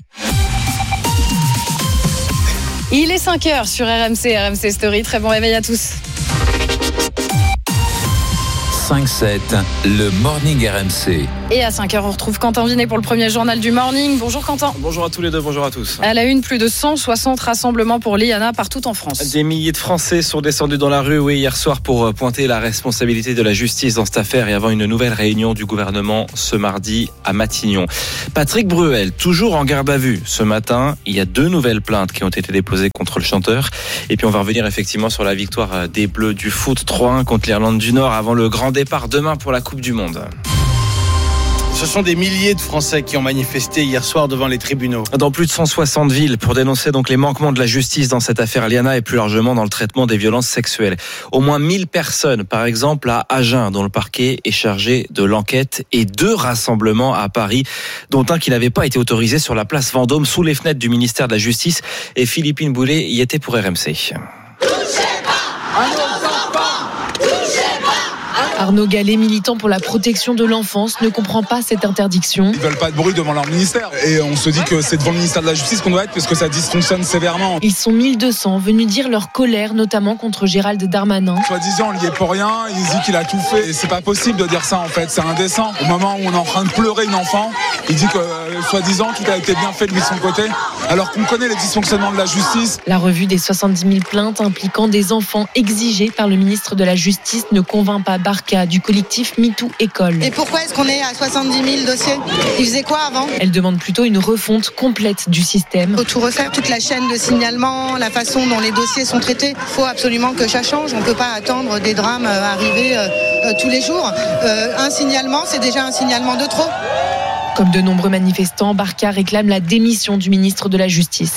[SPEAKER 14] Il est cinq heures sur R M C, R M C Story. Très bon réveil à tous.
[SPEAKER 11] cinq sept, le Morning R M C.
[SPEAKER 14] Et à cinq heures, on retrouve Quentin Vinet pour le premier journal du morning. Bonjour Quentin.
[SPEAKER 17] Bonjour à tous les deux, bonjour à tous.
[SPEAKER 14] À la une, plus de cent soixante rassemblements pour l'I A N A partout en France.
[SPEAKER 17] Des milliers de Français sont descendus dans la rue oui, hier soir pour pointer la responsabilité de la justice dans cette affaire et avant une nouvelle réunion du gouvernement ce mardi à Matignon. Patrick Bruel, toujours en garde à vue ce matin. Il y a deux nouvelles plaintes qui ont été déposées contre le chanteur. Et puis on va revenir effectivement sur la victoire des Bleus du foot trois un contre l'Irlande du Nord avant le grand départ demain pour la Coupe du Monde.
[SPEAKER 12] Ce sont des milliers de Français qui ont manifesté hier soir devant les tribunaux.
[SPEAKER 17] Dans plus de cent soixante villes pour dénoncer donc les manquements de la justice dans cette affaire Liana et plus largement dans le traitement des violences sexuelles. Au moins mille personnes, par exemple à Agen, dont le parquet est chargé de l'enquête, et deux rassemblements à Paris, dont un qui n'avait pas été autorisé sur la place Vendôme sous les fenêtres du ministère de la Justice. Et Philippine Boulet y était pour R M C.
[SPEAKER 18] Arnaud Gallet, militant pour la protection de l'enfance, ne comprend pas cette interdiction.
[SPEAKER 15] Ils veulent pas de bruit devant leur ministère. Et on se dit que c'est devant le ministère de la Justice qu'on doit être parce que ça dysfonctionne sévèrement.
[SPEAKER 18] Ils sont mille deux cents venus dire leur colère, notamment contre Gérald Darmanin.
[SPEAKER 15] Soi-disant, il y est pour rien, il dit qu'il a tout fait. Et c'est pas possible de dire ça en fait, c'est indécent. Au moment où on est en train de pleurer une enfant, il dit que euh, soi-disant tout a été bien fait de lui de son côté, alors qu'on connaît les dysfonctionnements de la justice.
[SPEAKER 18] La revue des soixante-dix mille plaintes impliquant des enfants exigés par le ministre de la Justice ne convainc pas Barca du collectif MeToo École.
[SPEAKER 19] Et pourquoi est-ce qu'on est à soixante-dix mille dossiers ? Ils faisaient quoi avant ?
[SPEAKER 18] Elle demande plutôt une refonte complète du système.
[SPEAKER 19] Il faut tout refaire, toute la chaîne de signalement, la façon dont les dossiers sont traités. Il faut absolument que ça change. On ne peut pas attendre des drames arriver euh, euh, tous les jours. Euh, un signalement, c'est déjà un signalement de trop.
[SPEAKER 18] Comme de nombreux manifestants, Barca réclame la démission du ministre de la Justice.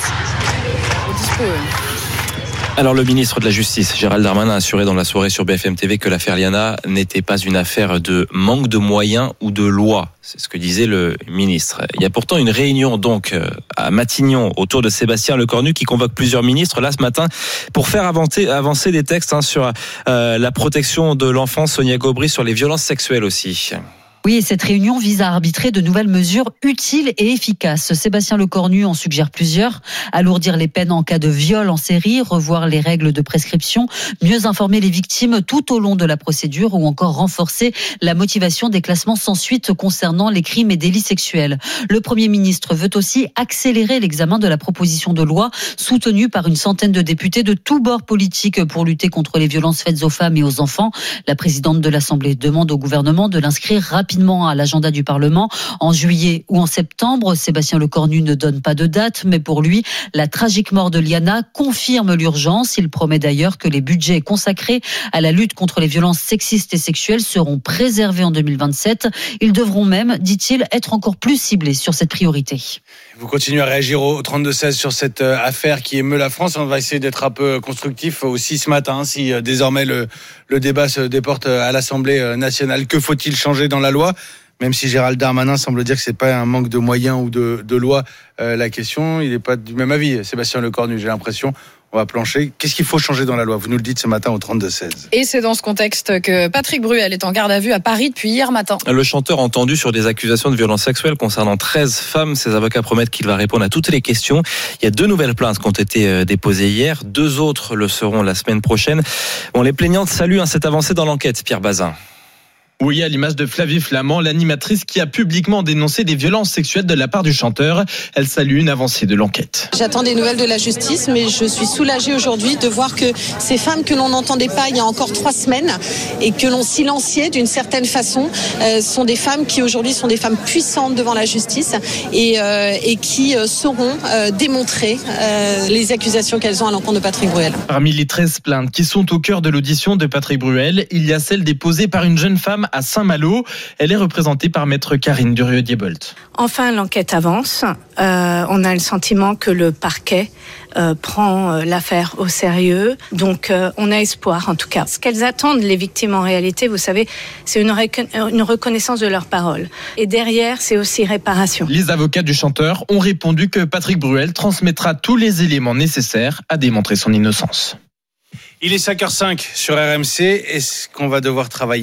[SPEAKER 17] Alors le ministre de la Justice, Gérald Darmanin, a assuré dans la soirée sur B F M T V que l'affaire Liana n'était pas une affaire de manque de moyens ou de loi. C'est ce que disait le ministre. Il y a pourtant une réunion donc à Matignon autour de Sébastien Lecornu qui convoque plusieurs ministres là ce matin pour faire avancer, avancer des textes hein, sur euh, la protection de l'enfant. Sonia Gobry, sur les violences sexuelles aussi.
[SPEAKER 20] Oui, et cette réunion vise à arbitrer de nouvelles mesures utiles et efficaces. Sébastien Lecornu en suggère plusieurs. Alourdir les peines en cas de viol en série, revoir les règles de prescription, mieux informer les victimes tout au long de la procédure ou encore renforcer la motivation des classements sans suite concernant les crimes et délits sexuels. Le Premier ministre veut aussi accélérer l'examen de la proposition de loi soutenue par une centaine de députés de tous bords politiques pour lutter contre les violences faites aux femmes et aux enfants. La présidente de l'Assemblée demande au gouvernement de l'inscrire rapidement à l'agenda du Parlement en juillet ou en septembre. Sébastien Lecornu ne donne pas de date, mais pour lui, la tragique mort de Liana confirme l'urgence. Il promet d'ailleurs que les budgets consacrés à la lutte contre les violences sexistes et sexuelles seront préservés en deux mille vingt-sept. Ils devront même, dit-il, être encore plus ciblés sur cette priorité.
[SPEAKER 12] Vous continuez à réagir au trente-deux seize sur cette affaire qui émeut la France. On va essayer d'être un peu constructif aussi ce matin, si désormais le, le débat se déporte à l'Assemblée nationale. Que faut-il changer dans la loi ? Même si Gérald Darmanin semble dire que c'est pas un manque de moyens ou de, de loi, euh, la question, il n'est pas du même avis. Sébastien Lecornu, j'ai l'impression. On va plancher. Qu'est-ce qu'il faut changer dans la loi ? Vous nous le dites ce matin au trente-deux seize.
[SPEAKER 14] Et c'est dans ce contexte que Patrick Bruel est en garde à vue à Paris depuis hier matin.
[SPEAKER 17] Le chanteur entendu sur des accusations de violences sexuelles concernant treize femmes. Ses avocats promettent qu'il va répondre à toutes les questions. Il y a deux nouvelles plaintes qui ont été déposées hier. Deux autres le seront la semaine prochaine. Bon, les plaignantes saluent hein, cette avancée dans l'enquête, Pierre Bazin.
[SPEAKER 21] Oui, à l'image de Flavie Flamand, l'animatrice qui a publiquement dénoncé des violences sexuelles de la part du chanteur. Elle salue une avancée de l'enquête.
[SPEAKER 22] J'attends des nouvelles de la justice, mais je suis soulagée aujourd'hui de voir que ces femmes que l'on n'entendait pas il y a encore trois semaines et que l'on silenciait d'une certaine façon euh, sont des femmes qui aujourd'hui sont des femmes puissantes devant la justice et, euh, et qui euh, sauront euh, démontrer euh, les accusations qu'elles ont à l'encontre de Patrick Bruel.
[SPEAKER 21] Parmi les treize plaintes qui sont au cœur de l'audition de Patrick Bruel, il y a celle déposée par une jeune femme à Saint-Malo. Elle est représentée par maître Karine Durieux-Diebolt.
[SPEAKER 23] Enfin, l'enquête avance. Euh, on a le sentiment que le parquet euh, prend euh, l'affaire au sérieux. Donc, euh, on a espoir, en tout cas. Ce qu'elles attendent, les victimes, en réalité, vous savez, c'est une, rec- une reconnaissance de leurs paroles. Et derrière, c'est aussi réparation.
[SPEAKER 21] Les avocats du chanteur ont répondu que Patrick Bruel transmettra tous les éléments nécessaires à démontrer son innocence.
[SPEAKER 12] Il est cinq heures cinq sur R M C. Est-ce qu'on va devoir travailler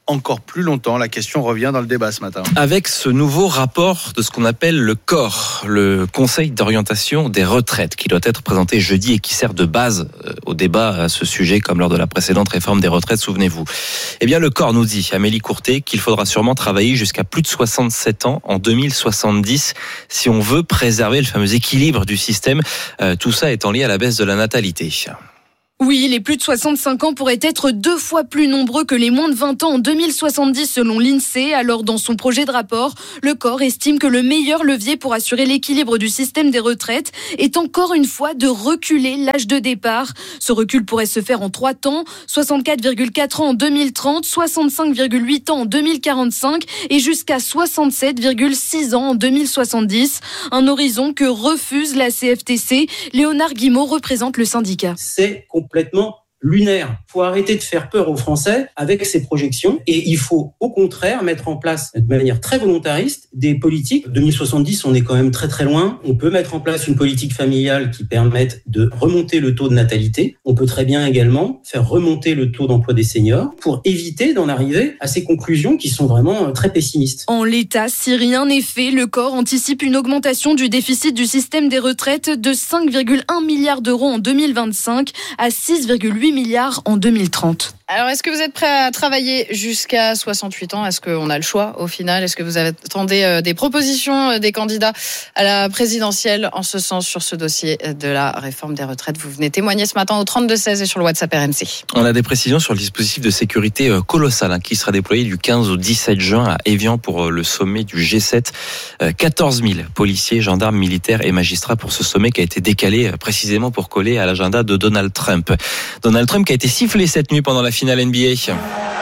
[SPEAKER 12] encore plus longtemps? La question revient dans le débat ce matin.
[SPEAKER 17] Avec ce nouveau rapport de ce qu'on appelle le C O R, le Conseil d'orientation des retraites, qui doit être présenté jeudi et qui sert de base au débat à ce sujet, comme lors de la précédente réforme des retraites, souvenez-vous. Eh bien, le C O R nous dit, Amélie Courtet, qu'il faudra sûrement travailler jusqu'à plus de soixante-sept ans en deux mille soixante-dix si on veut préserver le fameux équilibre du système, euh, tout ça étant lié à la baisse de la natalité.
[SPEAKER 6] Oui, les plus de soixante-cinq ans pourraient être deux fois plus nombreux que les moins de vingt ans en deux mille soixante-dix selon l'INSEE. Alors dans son projet de rapport, le C O R estime que le meilleur levier pour assurer l'équilibre du système des retraites est encore une fois de reculer l'âge de départ. Ce recul pourrait se faire en trois temps, soixante-quatre virgule quatre ans en deux mille trente, soixante-cinq virgule huit ans en deux mille quarante-cinq et jusqu'à soixante-sept virgule six ans en deux mille soixante-dix. Un horizon que refuse la C F T C. Léonard Guimau représente le syndicat.
[SPEAKER 8] C'est complètement lunaire. Il faut arrêter de faire peur aux Français avec ces projections et il faut au contraire mettre en place de manière très volontariste des politiques. deux mille soixante-dix, on est quand même très très loin. On peut mettre en place une politique familiale qui permette de remonter le taux de natalité. On peut très bien également faire remonter le taux d'emploi des seniors pour éviter d'en arriver à ces conclusions qui sont vraiment très pessimistes.
[SPEAKER 6] En l'état, si rien n'est fait, le C O R anticipe une augmentation du déficit du système des retraites de cinq virgule un milliards d'euros en deux mille vingt-cinq à six virgule huit milliards en deux mille trente.
[SPEAKER 14] Alors, est-ce que vous êtes prêt à travailler jusqu'à soixante-huit ans? Est-ce qu'on a le choix au final? Est-ce que vous attendez des propositions des candidats à la présidentielle en ce sens sur ce dossier de la réforme des retraites? Vous venez témoigner ce matin au trente-deux seize et sur le WhatsApp R M C.
[SPEAKER 17] On a des précisions sur le dispositif de sécurité colossal hein, qui sera déployé du quinze au dix-sept juin à Évian pour le sommet du G sept. quatorze mille policiers, gendarmes, militaires et magistrats pour ce sommet qui a été décalé précisément pour coller à l'agenda de Donald Trump. Donald Trump qui a été sifflé cette nuit pendant la finale N B A.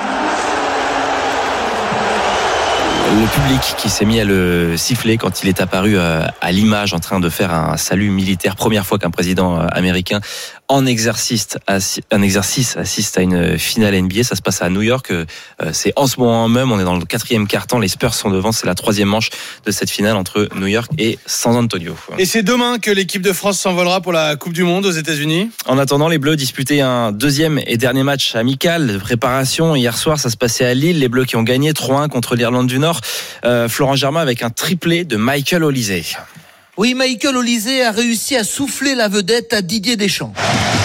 [SPEAKER 17] Le public qui s'est mis à le siffler quand il est apparu à l'image en train de faire un salut militaire. Première fois qu'un président américain en exercice, un exercice assiste à une finale N B A. Ça se passe à New York. C'est en ce moment même. On est dans le quatrième quart-temps. Les Spurs sont devant. C'est la troisième manche de cette finale entre New York et San Antonio.
[SPEAKER 12] Et c'est demain que l'équipe de France s'envolera pour la Coupe du Monde aux États-Unis.
[SPEAKER 17] En attendant, les Bleus disputaient un deuxième et dernier match amical de préparation. Hier soir, ça se passait à Lille. Les Bleus qui ont gagné trois un contre l'Irlande du Nord. Euh, Florent Germain avec un triplé de Michael Olysée.
[SPEAKER 9] Oui, Michael Olysée a réussi à souffler la vedette à Didier Deschamps.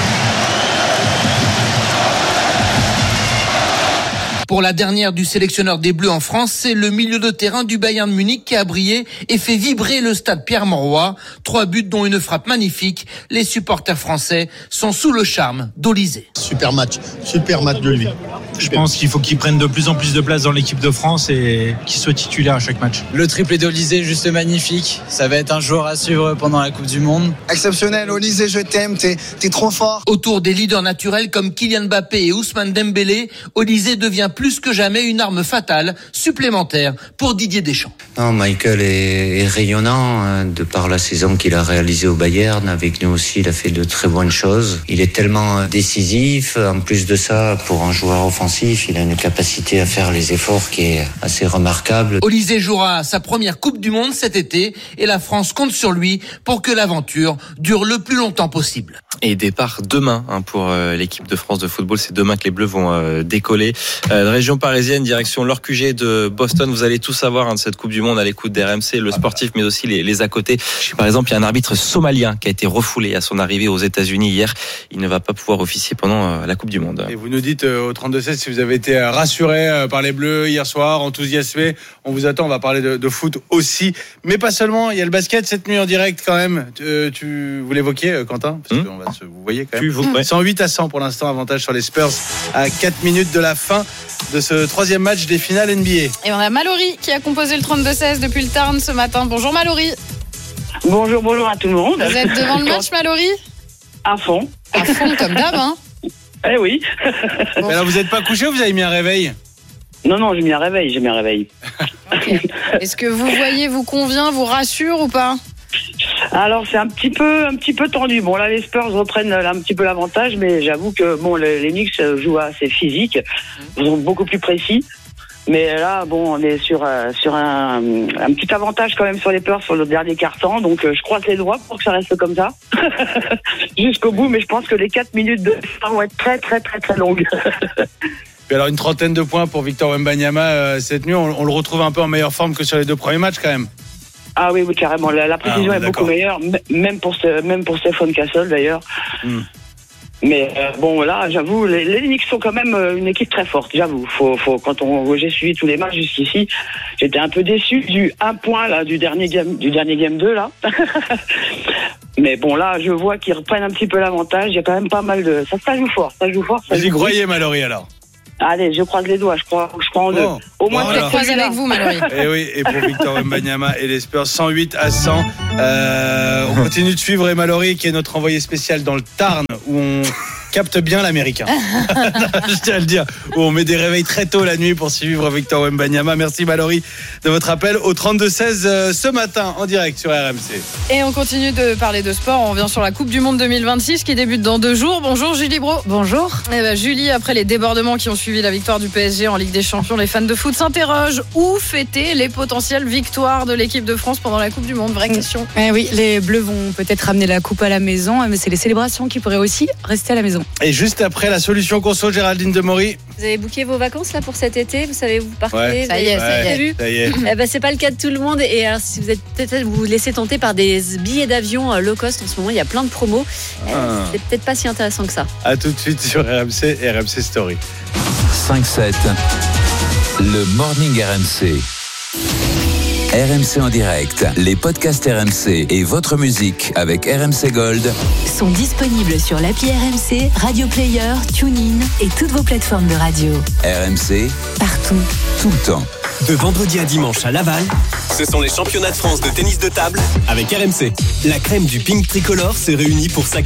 [SPEAKER 9] Pour la dernière du sélectionneur des Bleus en France, c'est le milieu de terrain du Bayern de Munich qui a brillé et fait vibrer le stade Pierre-Mauroy. Trois buts dont une frappe magnifique. Les supporters français sont sous le charme d'Olysée.
[SPEAKER 24] Super match, super match de lui.
[SPEAKER 25] Je pense qu'il faut qu'il prenne de plus en plus de place dans l'équipe de France et qu'il soit titulaire à chaque match.
[SPEAKER 26] Le triplé d'Olysée, juste magnifique. Ça va être un joueur à suivre pendant la Coupe du Monde.
[SPEAKER 24] Exceptionnel, Olysée, je t'aime, t'es, t'es trop fort.
[SPEAKER 9] Autour des leaders naturels comme Kylian Mbappé et Ousmane Dembélé, Olysée devient plus que jamais une arme fatale supplémentaire pour Didier Deschamps.
[SPEAKER 27] Non, Michael est, est rayonnant hein, de par la saison qu'il a réalisée au Bayern. Avec nous aussi, il a fait de très bonnes choses. Il est tellement décisif. En plus de ça, pour un joueur offensif, il a une capacité à faire les efforts qui est assez remarquable.
[SPEAKER 9] Olysée jouera sa première Coupe du Monde cet été et la France compte sur lui pour que l'aventure dure le plus longtemps possible.
[SPEAKER 17] Et départ demain hein, pour euh, l'équipe de France de football. C'est demain que les Bleus vont euh, décoller. Euh, région parisienne, direction l'O R Q G de Boston. Vous allez tout savoir hein, de cette Coupe du Monde à l'écoute d'R M C, le sportif, mais aussi les, les à côté. Par exemple, il y a un arbitre somalien qui a été refoulé à son arrivée aux États-Unis hier. Il ne va pas pouvoir officier pendant euh, la Coupe du Monde.
[SPEAKER 12] Et vous nous dites euh, au trente-deux seize si vous avez été rassuré euh, par les Bleus hier soir, enthousiasmé. On vous attend. On va parler de, de foot aussi, mais pas seulement. Il y a le basket cette nuit en direct quand même. Euh, tu vous l'évoquiez, Quentin, parce que on va se, vous voyez quand même. Tu, vous, ouais. cent huit à cent pour l'instant, avantage sur les Spurs à quatre minutes de la fin de ce troisième match des finales N B A.
[SPEAKER 14] Et on a Mallory qui a composé le trente-deux seize depuis le Tarn ce matin. Bonjour Mallory.
[SPEAKER 28] Bonjour, bonjour à tout le monde.
[SPEAKER 14] Vous êtes devant le match Mallory?
[SPEAKER 28] À fond.
[SPEAKER 14] À fond comme d'hab, hein.
[SPEAKER 28] Eh oui.
[SPEAKER 12] Bon. Alors vous n'êtes pas couché ou vous avez mis un réveil?
[SPEAKER 28] Non, non, j'ai mis un réveil, j'ai mis un réveil.
[SPEAKER 14] Okay. Est-ce que vous voyez, vous convient, vous rassure ou pas?
[SPEAKER 28] Alors c'est un petit peu, un petit peu tendu. Bon là les Spurs reprennent un petit peu l'avantage, mais j'avoue que bon les, les Knicks jouent assez physique, ils sont beaucoup plus précis. Mais là bon on est sur euh, sur un, un petit avantage quand même sur les Spurs sur le dernier quart-temps, donc euh, je croise les doigts pour que ça reste comme ça jusqu'au bout. Mais je pense que les quatre minutes de fin vont être très très très très longues.
[SPEAKER 12] Puis alors une trentaine de points pour Victor Wembanyama euh, cette nuit, on, on le retrouve un peu en meilleure forme que sur les deux premiers matchs quand même.
[SPEAKER 28] Ah oui, oui, carrément. La, la précision
[SPEAKER 12] ah,
[SPEAKER 28] est beaucoup meilleure, même pour même pour Stephen Castle d'ailleurs. Mm. Mais euh, bon, là, j'avoue, les, les Knicks sont quand même une équipe très forte. J'avoue, faut, faut quand on, j'ai suivi tous les matchs jusqu'ici, j'étais un peu déçu du un point là du dernier game, du dernier game deux là. Mais bon, là, je vois qu'ils reprennent un petit peu l'avantage. Il y a quand même pas mal de, ça, ça joue fort, ça joue fort. Ça
[SPEAKER 12] Vous y
[SPEAKER 28] joue
[SPEAKER 12] croyez, Mallory alors?
[SPEAKER 28] Allez, je croise les doigts, je crois, je crois en deux.
[SPEAKER 12] Bon,
[SPEAKER 28] Au moins,
[SPEAKER 12] bon,
[SPEAKER 28] je
[SPEAKER 14] croise avec vous, Mallory.
[SPEAKER 12] Et oui, et pour Victor Wembanyama et les Spurs, cent huit à cent. Euh, on continue de suivre Mallory, qui est notre envoyé spécial dans le Tarn, où on capte bien l'américain. Je tiens à le dire. Où on met des réveils très tôt la nuit pour suivre Victor Wembanyama. Merci Mallory de votre appel au trente-deux seize euh, ce matin en direct sur R M C.
[SPEAKER 14] Et on continue de parler de sport. On revient sur la Coupe du Monde deux mille vingt-six qui débute dans deux jours. Bonjour Julie Bro.
[SPEAKER 23] Bonjour.
[SPEAKER 14] Eh ben, Julie, après les débordements qui ont suivi la victoire du P S G en Ligue des Champions, les fans de foot s'interrogent. Où fêter les potentielles victoires de l'équipe de France pendant la Coupe du Monde? Vraie question.
[SPEAKER 23] Eh oui, les Bleus vont peut-être ramener la coupe à la maison, mais c'est les célébrations qui pourraient aussi rester à la maison.
[SPEAKER 12] Et juste après la solution conso, Géraldine Demory.
[SPEAKER 1] Vous avez booké vos vacances là pour cet été? Vous savez où vous partez?
[SPEAKER 12] Ouais.
[SPEAKER 1] Ça y est,
[SPEAKER 12] ouais,
[SPEAKER 1] c'est prévu.
[SPEAKER 12] Ça y est.
[SPEAKER 1] Eh ben, c'est pas le cas de tout le monde. Et alors, si vous êtes peut-être vous, vous laissez tenter par des billets d'avion low cost en ce moment, il y a plein de promos. Ah. Euh, c'est peut-être pas si intéressant que ça.
[SPEAKER 12] À tout de suite sur R M C et R M C Story.
[SPEAKER 11] cinq sept, le Morning R M C. R M C en direct, les podcasts R M C et votre musique avec R M C Gold
[SPEAKER 2] sont disponibles sur l'appli R M C, Radio Player, TuneIn et toutes vos plateformes de radio.
[SPEAKER 11] R M C,
[SPEAKER 2] partout,
[SPEAKER 11] tout le temps.
[SPEAKER 3] De vendredi à dimanche à Laval, ce sont les championnats de France de tennis de table avec R M C. La crème du pink tricolore se réunit pour sacrer